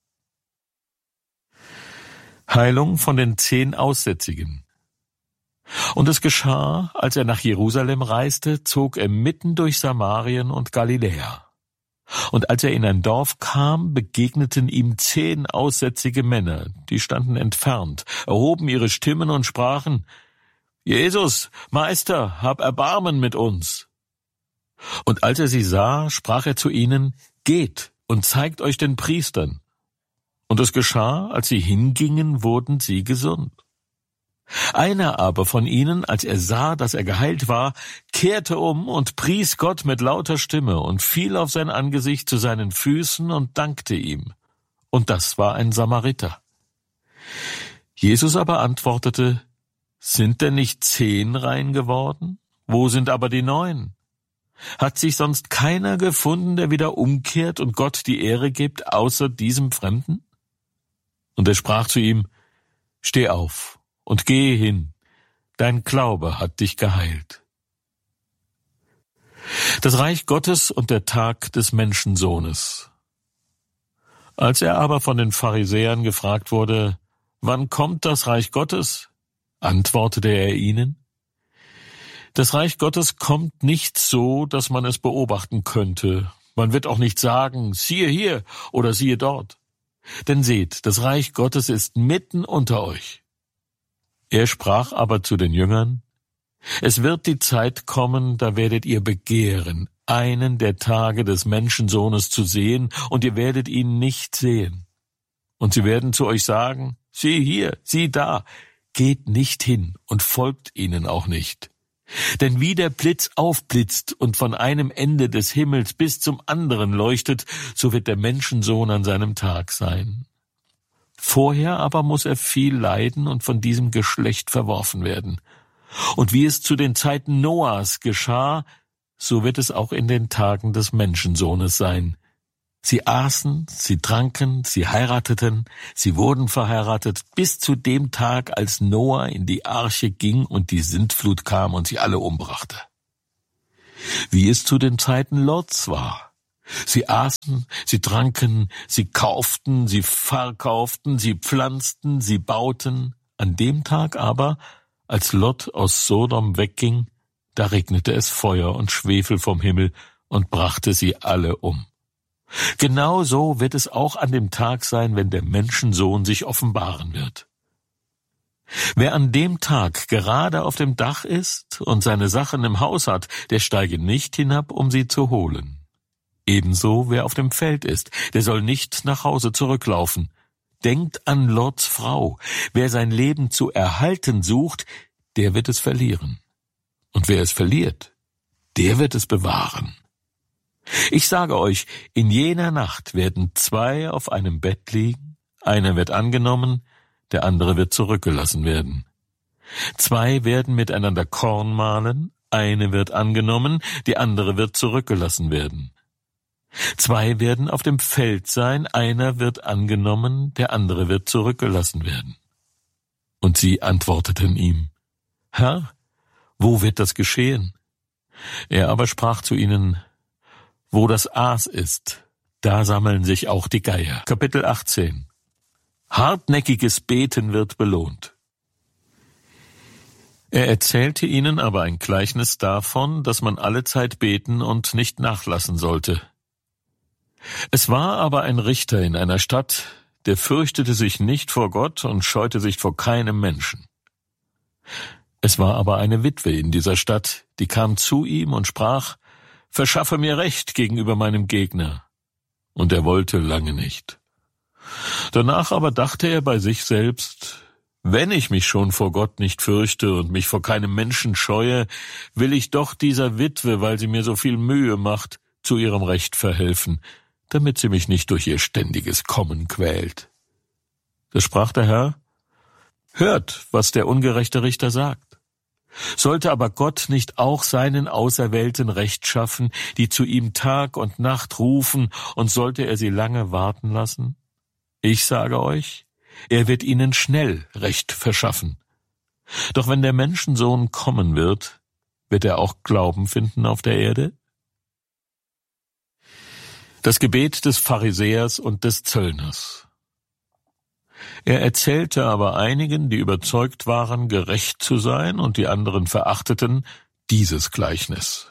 Heilung von den zehn Aussätzigen. Und es geschah, als er nach Jerusalem reiste, zog er mitten durch Samarien und Galiläa. Und als er in ein Dorf kam, begegneten ihm zehn aussätzige Männer, die standen entfernt, erhoben ihre Stimmen und sprachen: Jesus, Meister, hab Erbarmen mit uns. Und als er sie sah, sprach er zu ihnen: Geht und zeigt euch den Priestern. Und es geschah, als sie hingingen, wurden sie gesund. Einer aber von ihnen, als er sah, dass er geheilt war, kehrte um und pries Gott mit lauter Stimme und fiel auf sein Angesicht zu seinen Füßen und dankte ihm. Und das war ein Samariter. Jesus aber antwortete: Sind denn nicht zehn rein geworden? Wo sind aber die neun? Hat sich sonst keiner gefunden, der wieder umkehrt und Gott die Ehre gibt, außer diesem Fremden? Und er sprach zu ihm: Steh auf und gehe hin, dein Glaube hat dich geheilt. Das Reich Gottes und der Tag des Menschensohnes. Als er aber von den Pharisäern gefragt wurde: Wann kommt das Reich Gottes? Antwortete er ihnen: Das Reich Gottes kommt nicht so, dass man es beobachten könnte. Man wird auch nicht sagen: Siehe hier oder siehe dort. Denn seht, das Reich Gottes ist mitten unter euch. Er sprach aber zu den Jüngern: Es wird die Zeit kommen, da werdet ihr begehren, einen der Tage des Menschensohnes zu sehen, und ihr werdet ihn nicht sehen. Und sie werden zu euch sagen: Sieh hier, sieh da, geht nicht hin und folgt ihnen auch nicht. Denn wie der Blitz aufblitzt und von einem Ende des Himmels bis zum anderen leuchtet, so wird der Menschensohn an seinem Tag sein. Vorher aber muss er viel leiden und von diesem Geschlecht verworfen werden. Und wie es zu den Zeiten Noahs geschah, so wird es auch in den Tagen des Menschensohnes sein. Sie aßen, sie tranken, sie heirateten, sie wurden verheiratet, bis zu dem Tag, als Noah in die Arche ging und die Sintflut kam und sie alle umbrachte. Wie es zu den Zeiten Lots war. Sie aßen, sie tranken, sie kauften, sie verkauften, sie pflanzten, sie bauten. An dem Tag aber, als Lot aus Sodom wegging, da regnete es Feuer und Schwefel vom Himmel und brachte sie alle um. Genau so wird es auch an dem Tag sein, wenn der Menschensohn sich offenbaren wird. Wer an dem Tag gerade auf dem Dach ist und seine Sachen im Haus hat, der steige nicht hinab, um sie zu holen. Ebenso wer auf dem Feld ist, der soll nicht nach Hause zurücklaufen. Denkt an Lots Frau. Wer sein Leben zu erhalten sucht, der wird es verlieren. Und wer es verliert, der wird es bewahren. Ich sage euch, in jener Nacht werden zwei auf einem Bett liegen, einer wird angenommen, der andere wird zurückgelassen werden. Zwei werden miteinander Korn mahlen, eine wird angenommen, die andere wird zurückgelassen werden. Zwei werden auf dem Feld sein, einer wird angenommen, der andere wird zurückgelassen werden. Und sie antworteten ihm, Herr, wo wird das geschehen? Er aber sprach zu ihnen, wo das Aas ist, da sammeln sich auch die Geier. Kapitel achtzehn. Hartnäckiges Beten wird belohnt. Er erzählte ihnen aber ein Gleichnis davon, dass man allezeit beten und nicht nachlassen sollte. Es war aber ein Richter in einer Stadt, der fürchtete sich nicht vor Gott und scheute sich vor keinem Menschen. Es war aber eine Witwe in dieser Stadt, die kam zu ihm und sprach, Verschaffe mir Recht gegenüber meinem Gegner. Und er wollte lange nicht. Danach aber dachte er bei sich selbst, wenn ich mich schon vor Gott nicht fürchte und mich vor keinem Menschen scheue, will ich doch dieser Witwe, weil sie mir so viel Mühe macht, zu ihrem Recht verhelfen, damit sie mich nicht durch ihr ständiges Kommen quält. Da sprach der Herr, hört, was der ungerechte Richter sagt. Sollte aber Gott nicht auch seinen Auserwählten Recht schaffen, die zu ihm Tag und Nacht rufen, und sollte er sie lange warten lassen? Ich sage euch, er wird ihnen schnell Recht verschaffen. Doch wenn der Menschensohn kommen wird, wird er auch Glauben finden auf der Erde? Das Gebet des Pharisäers und des Zöllners. Er erzählte aber einigen, die überzeugt waren, gerecht zu sein, und die anderen verachteten, dieses Gleichnis.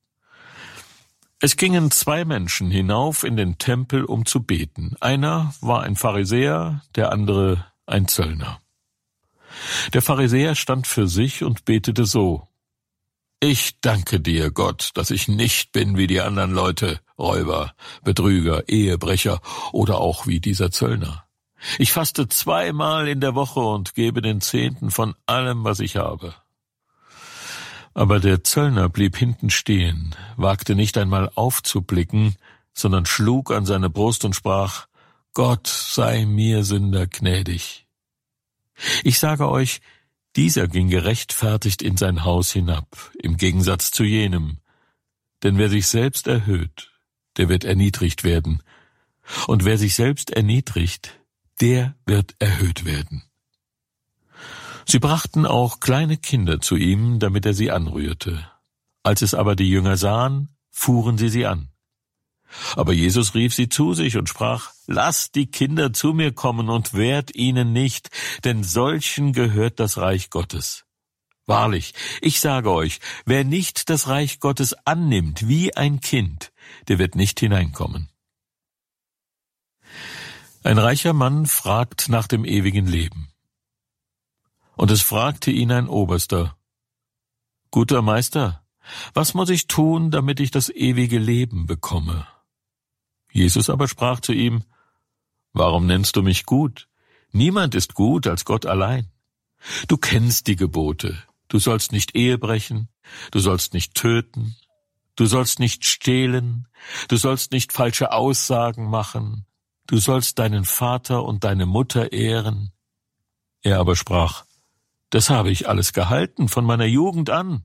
Es gingen zwei Menschen hinauf in den Tempel, um zu beten. Einer war ein Pharisäer, der andere ein Zöllner. Der Pharisäer stand für sich und betete so, Ich danke dir, Gott, dass ich nicht bin wie die anderen Leute, Räuber, Betrüger, Ehebrecher oder auch wie dieser Zöllner. Ich faste zweimal in der Woche und gebe den Zehnten von allem, was ich habe. Aber der Zöllner blieb hinten stehen, wagte nicht einmal aufzublicken, sondern schlug an seine Brust und sprach, Gott sei mir Sünder gnädig. Ich sage euch, dieser ging gerechtfertigt in sein Haus hinab, im Gegensatz zu jenem. Denn wer sich selbst erhöht, der wird erniedrigt werden. Und wer sich selbst erniedrigt, der wird erhöht werden. Sie brachten auch kleine Kinder zu ihm, damit er sie anrührte. Als es aber die Jünger sahen, fuhren sie sie an. Aber Jesus rief sie zu sich und sprach, Lasst die Kinder zu mir kommen und wehrt ihnen nicht, denn solchen gehört das Reich Gottes. Wahrlich, ich sage euch, wer nicht das Reich Gottes annimmt wie ein Kind, der wird nicht hineinkommen. Ein reicher Mann fragt nach dem ewigen Leben. Und es fragte ihn ein Oberster, Guter Meister, was muss ich tun, damit ich das ewige Leben bekomme? Jesus aber sprach zu ihm, Warum nennst du mich gut? Niemand ist gut als Gott allein. Du kennst die Gebote. Du sollst nicht Ehe brechen, du sollst nicht töten, du sollst nicht stehlen, du sollst nicht falsche Aussagen machen, du sollst deinen Vater und deine Mutter ehren. Er aber sprach, das habe ich alles gehalten von meiner Jugend an.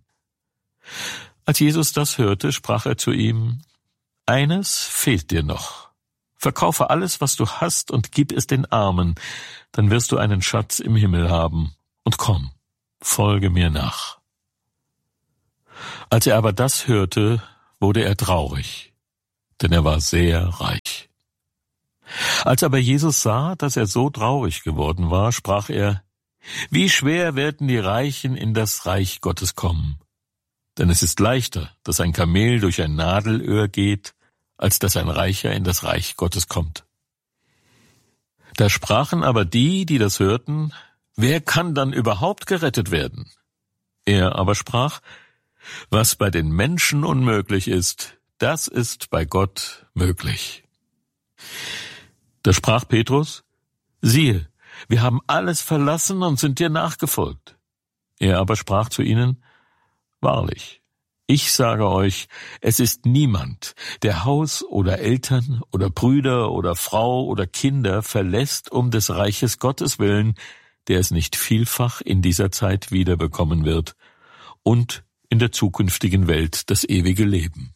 Als Jesus das hörte, sprach er zu ihm, eines fehlt dir noch. Verkaufe alles, was du hast, und gib es den Armen, dann wirst du einen Schatz im Himmel haben. Und komm, folge mir nach. Als er aber das hörte, wurde er traurig, denn er war sehr reich. Als aber Jesus sah, dass er so traurig geworden war, sprach er: Wie schwer werden die Reichen in das Reich Gottes kommen? Denn es ist leichter, dass ein Kamel durch ein Nadelöhr geht, als dass ein Reicher in das Reich Gottes kommt. Da sprachen aber die, die das hörten: Wer kann dann überhaupt gerettet werden? Er aber sprach: Was bei den Menschen unmöglich ist, das ist bei Gott möglich. Da sprach Petrus: Siehe, wir haben alles verlassen und sind dir nachgefolgt. Er aber sprach zu ihnen: Wahrlich, ich sage euch, es ist niemand, der Haus oder Eltern oder Brüder oder Frau oder Kinder verlässt um des Reiches Gottes willen, der es nicht vielfach in dieser Zeit wiederbekommen wird und in der zukünftigen Welt das ewige Leben.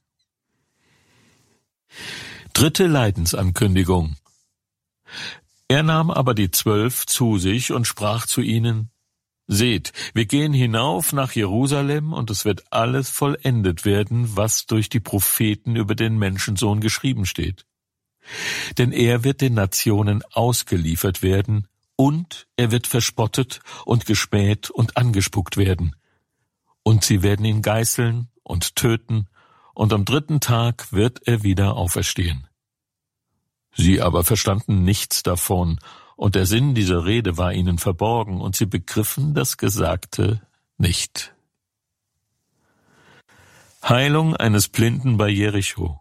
Dritte Leidensankündigung. Er nahm aber die Zwölf zu sich und sprach zu ihnen: Seht, wir gehen hinauf nach Jerusalem, und es wird alles vollendet werden, was durch die Propheten über den Menschensohn geschrieben steht. Denn er wird den Nationen ausgeliefert werden, und er wird verspottet und gespäht und angespuckt werden. Und sie werden ihn geißeln und töten, und am dritten Tag wird er wieder auferstehen. Sie aber verstanden nichts davon, und der Sinn dieser Rede war ihnen verborgen, und sie begriffen das Gesagte nicht. Heilung eines Blinden bei Jericho.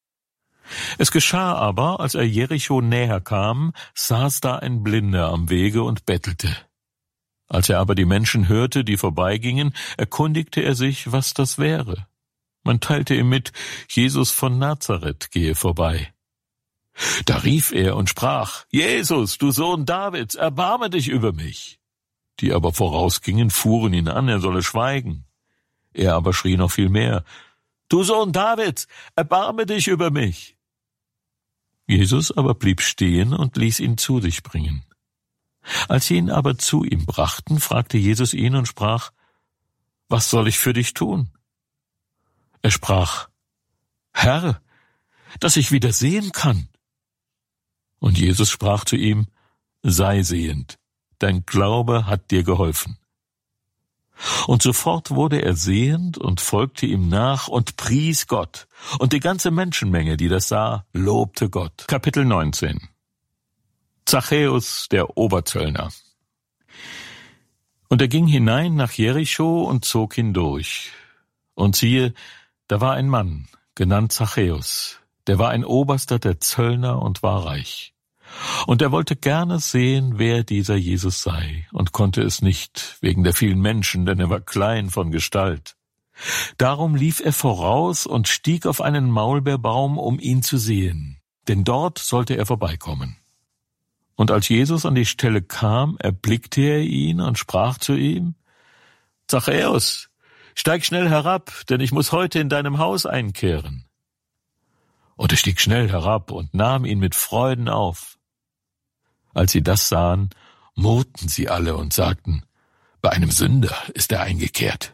Es geschah aber, als er Jericho näher kam, saß da ein Blinder am Wege und bettelte. Als er aber die Menschen hörte, die vorbeigingen, erkundigte er sich, was das wäre. Man teilte ihm mit, Jesus von Nazareth gehe vorbei. Da rief er und sprach: Jesus, du Sohn Davids, erbarme dich über mich. Die aber vorausgingen, fuhren ihn an, er solle schweigen. Er aber schrie noch viel mehr: Du Sohn Davids, erbarme dich über mich. Jesus aber blieb stehen und ließ ihn zu sich bringen. Als sie ihn aber zu ihm brachten, fragte Jesus ihn und sprach: Was soll ich für dich tun? Er sprach: Herr, dass ich wieder sehen kann. Und Jesus sprach zu ihm: Sei sehend, dein Glaube hat dir geholfen. Und sofort wurde er sehend und folgte ihm nach und pries Gott. Und die ganze Menschenmenge, die das sah, lobte Gott. Kapitel neunzehn. Zachäus, der Oberzöllner. Und er ging hinein nach Jericho und zog hindurch. Und siehe, da war ein Mann, genannt Zachäus, der war ein Oberster der Zöllner und war reich. Und er wollte gerne sehen, wer dieser Jesus sei, und konnte es nicht, wegen der vielen Menschen, denn er war klein von Gestalt. Darum lief er voraus und stieg auf einen Maulbeerbaum, um ihn zu sehen, denn dort sollte er vorbeikommen. Und als Jesus an die Stelle kam, erblickte er ihn und sprach zu ihm: Zachäus, steig schnell herab, denn ich muss heute in deinem Haus einkehren. Und er stieg schnell herab und nahm ihn mit Freuden auf. Als sie das sahen, murrten sie alle und sagten: Bei einem Sünder ist er eingekehrt.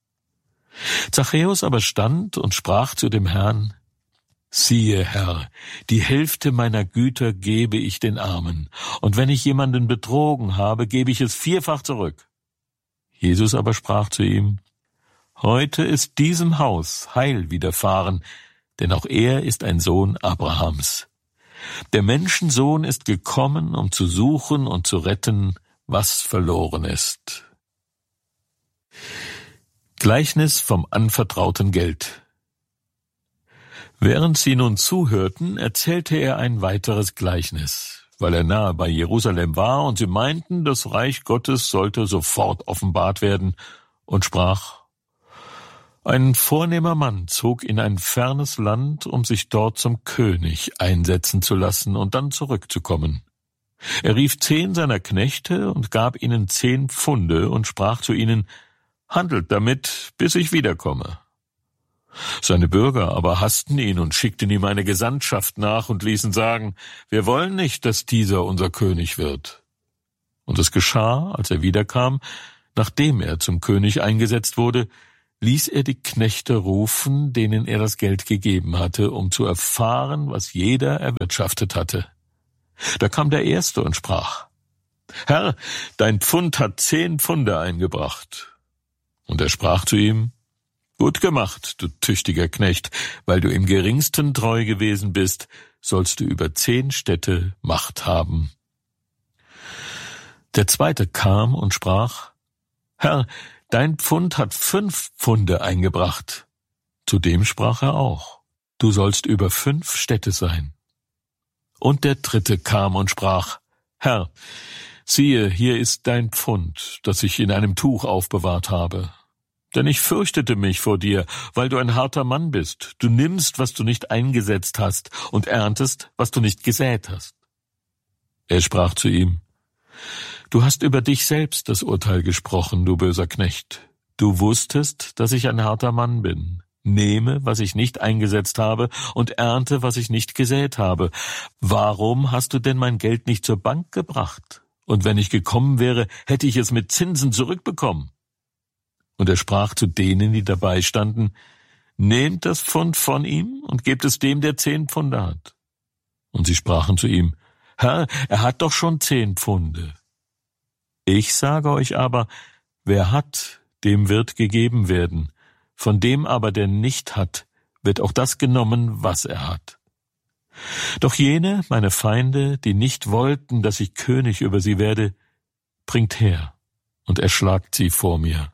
Zachäus aber stand und sprach zu dem Herrn: Siehe, Herr, die Hälfte meiner Güter gebe ich den Armen, und wenn ich jemanden betrogen habe, gebe ich es vierfach zurück. Jesus aber sprach zu ihm: Heute ist diesem Haus Heil widerfahren, denn auch er ist ein Sohn Abrahams. Der Menschensohn ist gekommen, um zu suchen und zu retten, was verloren ist. Gleichnis vom anvertrauten Geld. Während sie nun zuhörten, erzählte er ein weiteres Gleichnis, weil er nahe bei Jerusalem war, und sie meinten, das Reich Gottes sollte sofort offenbart werden, und sprach: Ein vornehmer Mann zog in ein fernes Land, um sich dort zum König einsetzen zu lassen und dann zurückzukommen. Er rief zehn seiner Knechte und gab ihnen zehn Pfunde und sprach zu ihnen: Handelt damit, bis ich wiederkomme. Seine Bürger aber hassten ihn und schickten ihm eine Gesandtschaft nach und ließen sagen, wir wollen nicht, dass dieser unser König wird. Und es geschah, als er wiederkam, nachdem er zum König eingesetzt wurde, ließ er die Knechte rufen, denen er das Geld gegeben hatte, um zu erfahren, was jeder erwirtschaftet hatte. Da kam der Erste und sprach, Herr, dein Pfund hat zehn Pfunde eingebracht. Und er sprach zu ihm, Gut gemacht, du tüchtiger Knecht, weil du im Geringsten treu gewesen bist, sollst du über zehn Städte Macht haben. Der Zweite kam und sprach, Herr, dein Pfund hat fünf Pfunde eingebracht. Zu dem sprach er auch, du sollst über fünf Städte sein. Und der Dritte kam und sprach, Herr, siehe, hier ist dein Pfund, das ich in einem Tuch aufbewahrt habe. Denn ich fürchtete mich vor dir, weil du ein harter Mann bist. Du nimmst, was du nicht eingesetzt hast, und erntest, was du nicht gesät hast. Er sprach zu ihm, Du hast über dich selbst das Urteil gesprochen, du böser Knecht. Du wusstest, dass ich ein harter Mann bin. Nehme, was ich nicht eingesetzt habe, und ernte, was ich nicht gesät habe. Warum hast du denn mein Geld nicht zur Bank gebracht? Und wenn ich gekommen wäre, hätte ich es mit Zinsen zurückbekommen. Und er sprach zu denen, die dabei standen, Nehmt das Pfund von ihm und gebt es dem, der zehn Pfunde hat. Und sie sprachen zu ihm, Herr, er hat doch schon zehn Pfunde. Ich sage euch aber, wer hat, dem wird gegeben werden. Von dem aber, der nicht hat, wird auch das genommen, was er hat. Doch jene, meine Feinde, die nicht wollten, dass ich König über sie werde, bringt her und erschlagt sie vor mir.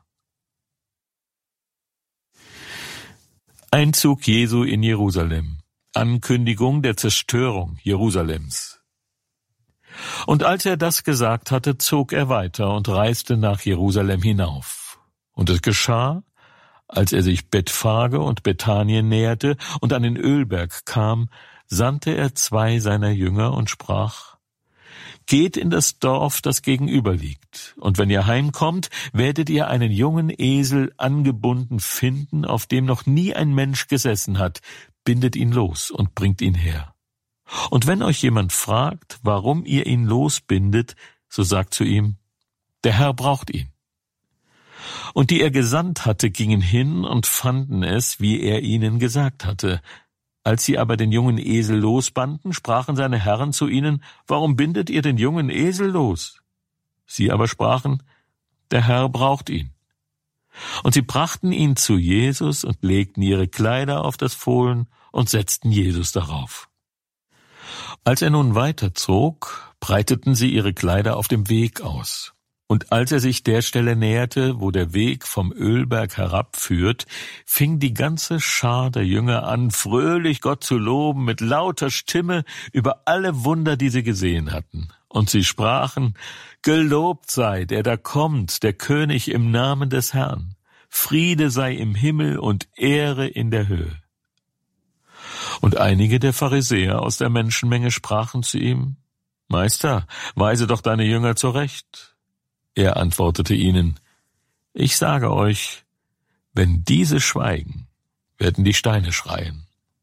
Einzug Jesu in Jerusalem. Ankündigung der Zerstörung Jerusalems. Und als er das gesagt hatte, zog er weiter und reiste nach Jerusalem hinauf. Und es geschah, als er sich Bethphage und Bethanien näherte und an den Ölberg kam, sandte er zwei seiner Jünger und sprach, Geht in das Dorf, das gegenüber liegt, und wenn ihr heimkommt, werdet ihr einen jungen Esel angebunden finden, auf dem noch nie ein Mensch gesessen hat, bindet ihn los und bringt ihn her. Und wenn euch jemand fragt, warum ihr ihn losbindet, so sagt zu ihm, der Herr braucht ihn. Und die er gesandt hatte, gingen hin und fanden es, wie er ihnen gesagt hatte. Als sie aber den jungen Esel losbanden, sprachen seine Herren zu ihnen, warum bindet ihr den jungen Esel los? Sie aber sprachen, der Herr braucht ihn. Und sie brachten ihn zu Jesus und legten ihre Kleider auf das Fohlen und setzten Jesus darauf. Als er nun weiterzog, breiteten sie ihre Kleider auf dem Weg aus. Und als er sich der Stelle näherte, wo der Weg vom Ölberg herabführt, fing die ganze Schar der Jünger an, fröhlich Gott zu loben mit lauter Stimme über alle Wunder, die sie gesehen hatten. Und sie sprachen, Gelobt sei, der da kommt, der König im Namen des Herrn. Friede sei im Himmel und Ehre in der Höhe. Und einige der Pharisäer aus der Menschenmenge sprachen zu ihm, Meister, weise doch deine Jünger zurecht. Er antwortete ihnen, Ich sage euch, wenn diese schweigen, werden die Steine schreien.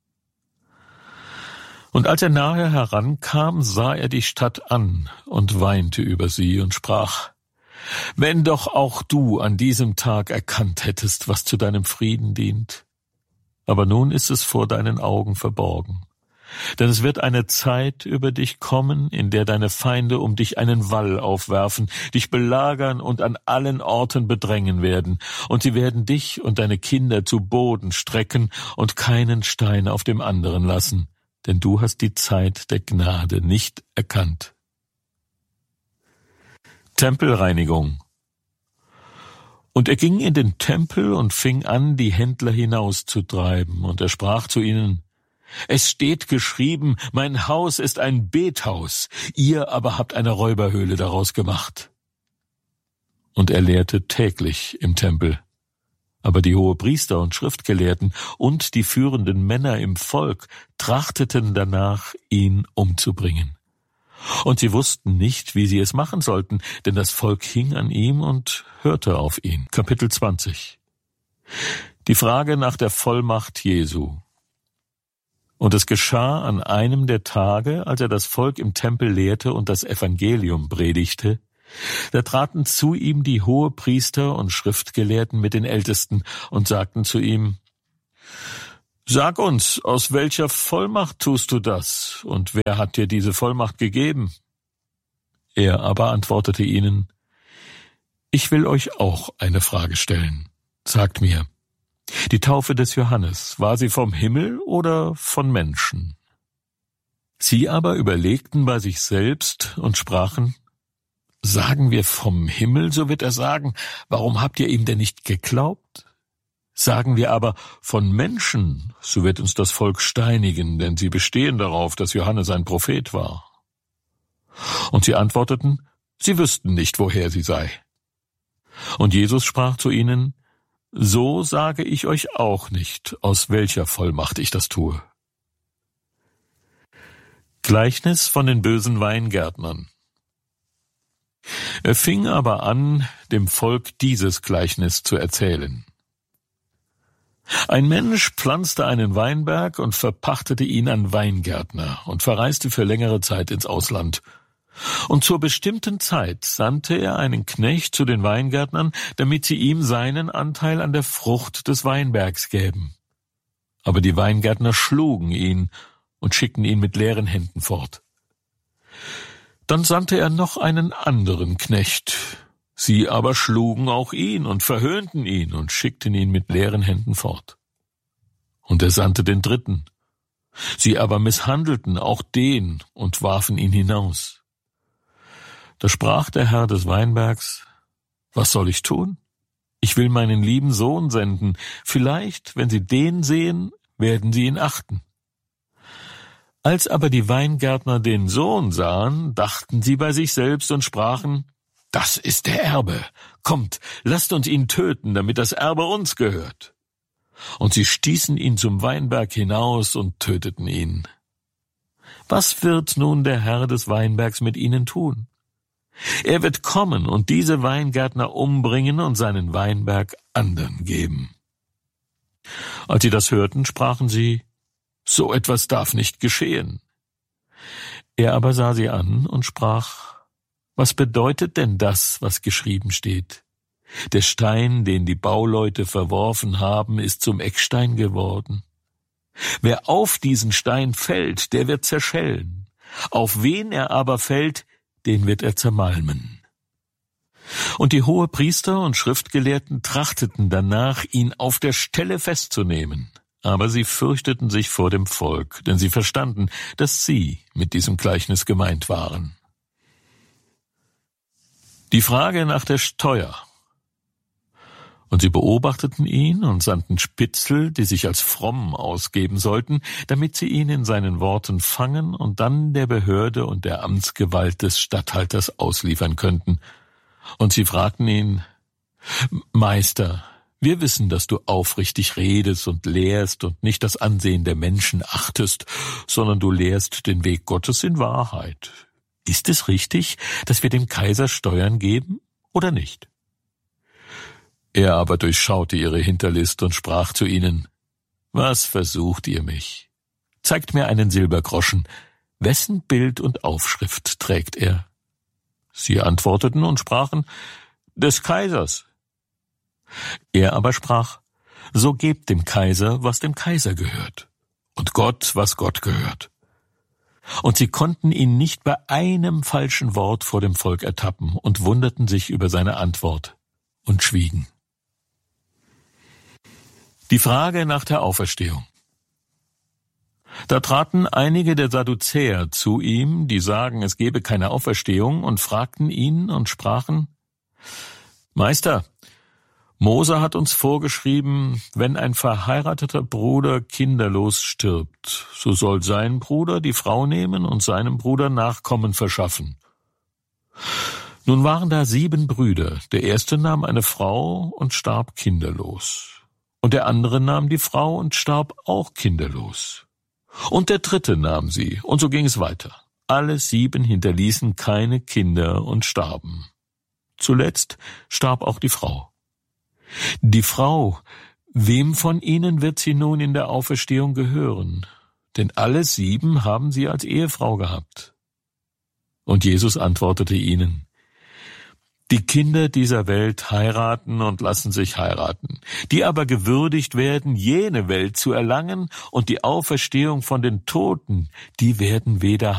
Und als er nahe herankam, sah er die Stadt an und weinte über sie und sprach, Wenn doch auch du an diesem Tag erkannt hättest, was zu deinem Frieden dient. Aber nun ist es vor deinen Augen verborgen. Denn es wird eine Zeit über dich kommen, in der deine Feinde um dich einen Wall aufwerfen, dich belagern und an allen Orten bedrängen werden. Und sie werden dich und deine Kinder zu Boden strecken und keinen Stein auf dem anderen lassen, denn du hast die Zeit der Gnade nicht erkannt. Tempelreinigung. Und er ging in den Tempel und fing an, die Händler hinauszutreiben, und er sprach zu ihnen, Es steht geschrieben, mein Haus ist ein Bethaus, ihr aber habt eine Räuberhöhle daraus gemacht. Und er lehrte täglich im Tempel. Aber die Hohepriester und Schriftgelehrten und die führenden Männer im Volk trachteten danach, ihn umzubringen. Und sie wussten nicht, wie sie es machen sollten, denn das Volk hing an ihm und hörte auf ihn. Kapitel zwanzig. Die Frage nach der Vollmacht Jesu. Und es geschah an einem der Tage, als er das Volk im Tempel lehrte und das Evangelium predigte, da traten zu ihm die Hohepriester und Schriftgelehrten mit den Ältesten und sagten zu ihm: Sag uns, aus welcher Vollmacht tust du das, und wer hat dir diese Vollmacht gegeben? Er aber antwortete ihnen: Ich will euch auch eine Frage stellen. Sagt mir, die Taufe des Johannes, war sie vom Himmel oder von Menschen? Sie aber überlegten bei sich selbst und sprachen: Sagen wir vom Himmel, so wird er sagen, warum habt ihr ihm denn nicht geglaubt? Sagen wir aber von Menschen, so wird uns das Volk steinigen, denn sie bestehen darauf, dass Johannes ein Prophet war. Und sie antworteten, sie wüssten nicht, woher sie sei. Und Jesus sprach zu ihnen: So sage ich euch auch nicht, aus welcher Vollmacht ich das tue. Gleichnis von den bösen Weingärtnern. Er fing aber an, dem Volk dieses Gleichnis zu erzählen. Ein Mensch pflanzte einen Weinberg und verpachtete ihn an Weingärtner und verreiste für längere Zeit ins Ausland. Und zur bestimmten Zeit sandte er einen Knecht zu den Weingärtnern, damit sie ihm seinen Anteil an der Frucht des Weinbergs gäben. Aber die Weingärtner schlugen ihn und schickten ihn mit leeren Händen fort. Dann sandte er noch einen anderen Knecht. Sie aber schlugen auch ihn und verhöhnten ihn und schickten ihn mit leeren Händen fort. Und er sandte den dritten. Sie aber misshandelten auch den und warfen ihn hinaus. Da sprach der Herr des Weinbergs: Was soll ich tun? Ich will meinen lieben Sohn senden. Vielleicht, wenn sie den sehen, werden sie ihn achten. Als aber die Weingärtner den Sohn sahen, dachten sie bei sich selbst und sprachen: Das ist der Erbe. Kommt, lasst uns ihn töten, damit das Erbe uns gehört. Und sie stießen ihn zum Weinberg hinaus und töteten ihn. Was wird nun der Herr des Weinbergs mit ihnen tun? Er wird kommen und diese Weingärtner umbringen und seinen Weinberg anderen geben. Als sie das hörten, sprachen sie: So etwas darf nicht geschehen. Er aber sah sie an und sprach: Was bedeutet denn das, was geschrieben steht? Der Stein, den die Bauleute verworfen haben, ist zum Eckstein geworden. Wer auf diesen Stein fällt, der wird zerschellen. Auf wen er aber fällt, den wird er zermalmen. Und die Hohepriester und Schriftgelehrten trachteten danach, ihn auf der Stelle festzunehmen. Aber sie fürchteten sich vor dem Volk, denn sie verstanden, dass sie mit diesem Gleichnis gemeint waren. Die Frage nach der Steuer. Und sie beobachteten ihn und sandten Spitzel, die sich als fromm ausgeben sollten, damit sie ihn in seinen Worten fangen und dann der Behörde und der Amtsgewalt des Statthalters ausliefern könnten. Und sie fragten ihn: Meister, wir wissen, dass du aufrichtig redest und lehrst und nicht das Ansehen der Menschen achtest, sondern du lehrst den Weg Gottes in Wahrheit. Ist es richtig, dass wir dem Kaiser Steuern geben oder nicht? Er aber durchschaute ihre Hinterlist und sprach zu ihnen: Was versucht ihr mich? Zeigt mir einen Silbergroschen. Wessen Bild und Aufschrift trägt er? Sie antworteten und sprachen: Des Kaisers. Er aber sprach: So gebt dem Kaiser, was dem Kaiser gehört, und Gott, was Gott gehört. Und sie konnten ihn nicht bei einem falschen Wort vor dem Volk ertappen und wunderten sich über seine Antwort und schwiegen. Die Frage nach der Auferstehung. Da traten einige der Sadduzäer zu ihm, die sagen, es gebe keine Auferstehung, und fragten ihn und sprachen: Meister, Mose hat uns vorgeschrieben, wenn ein verheirateter Bruder kinderlos stirbt, so soll sein Bruder die Frau nehmen und seinem Bruder Nachkommen verschaffen. Nun waren da sieben Brüder. Der erste nahm eine Frau und starb kinderlos. Und der andere nahm die Frau und starb auch kinderlos. Und der dritte nahm sie, und so ging es weiter. Alle sieben hinterließen keine Kinder und starben. Zuletzt starb auch die Frau. Die Frau, Wem von ihnen wird sie nun in der Auferstehung gehören? Denn alle sieben haben sie als Ehefrau gehabt. Und Jesus antwortete ihnen: Die Kinder dieser Welt heiraten und lassen sich heiraten, die aber gewürdigt werden, jene Welt zu erlangen und die Auferstehung von den Toten, die werden weder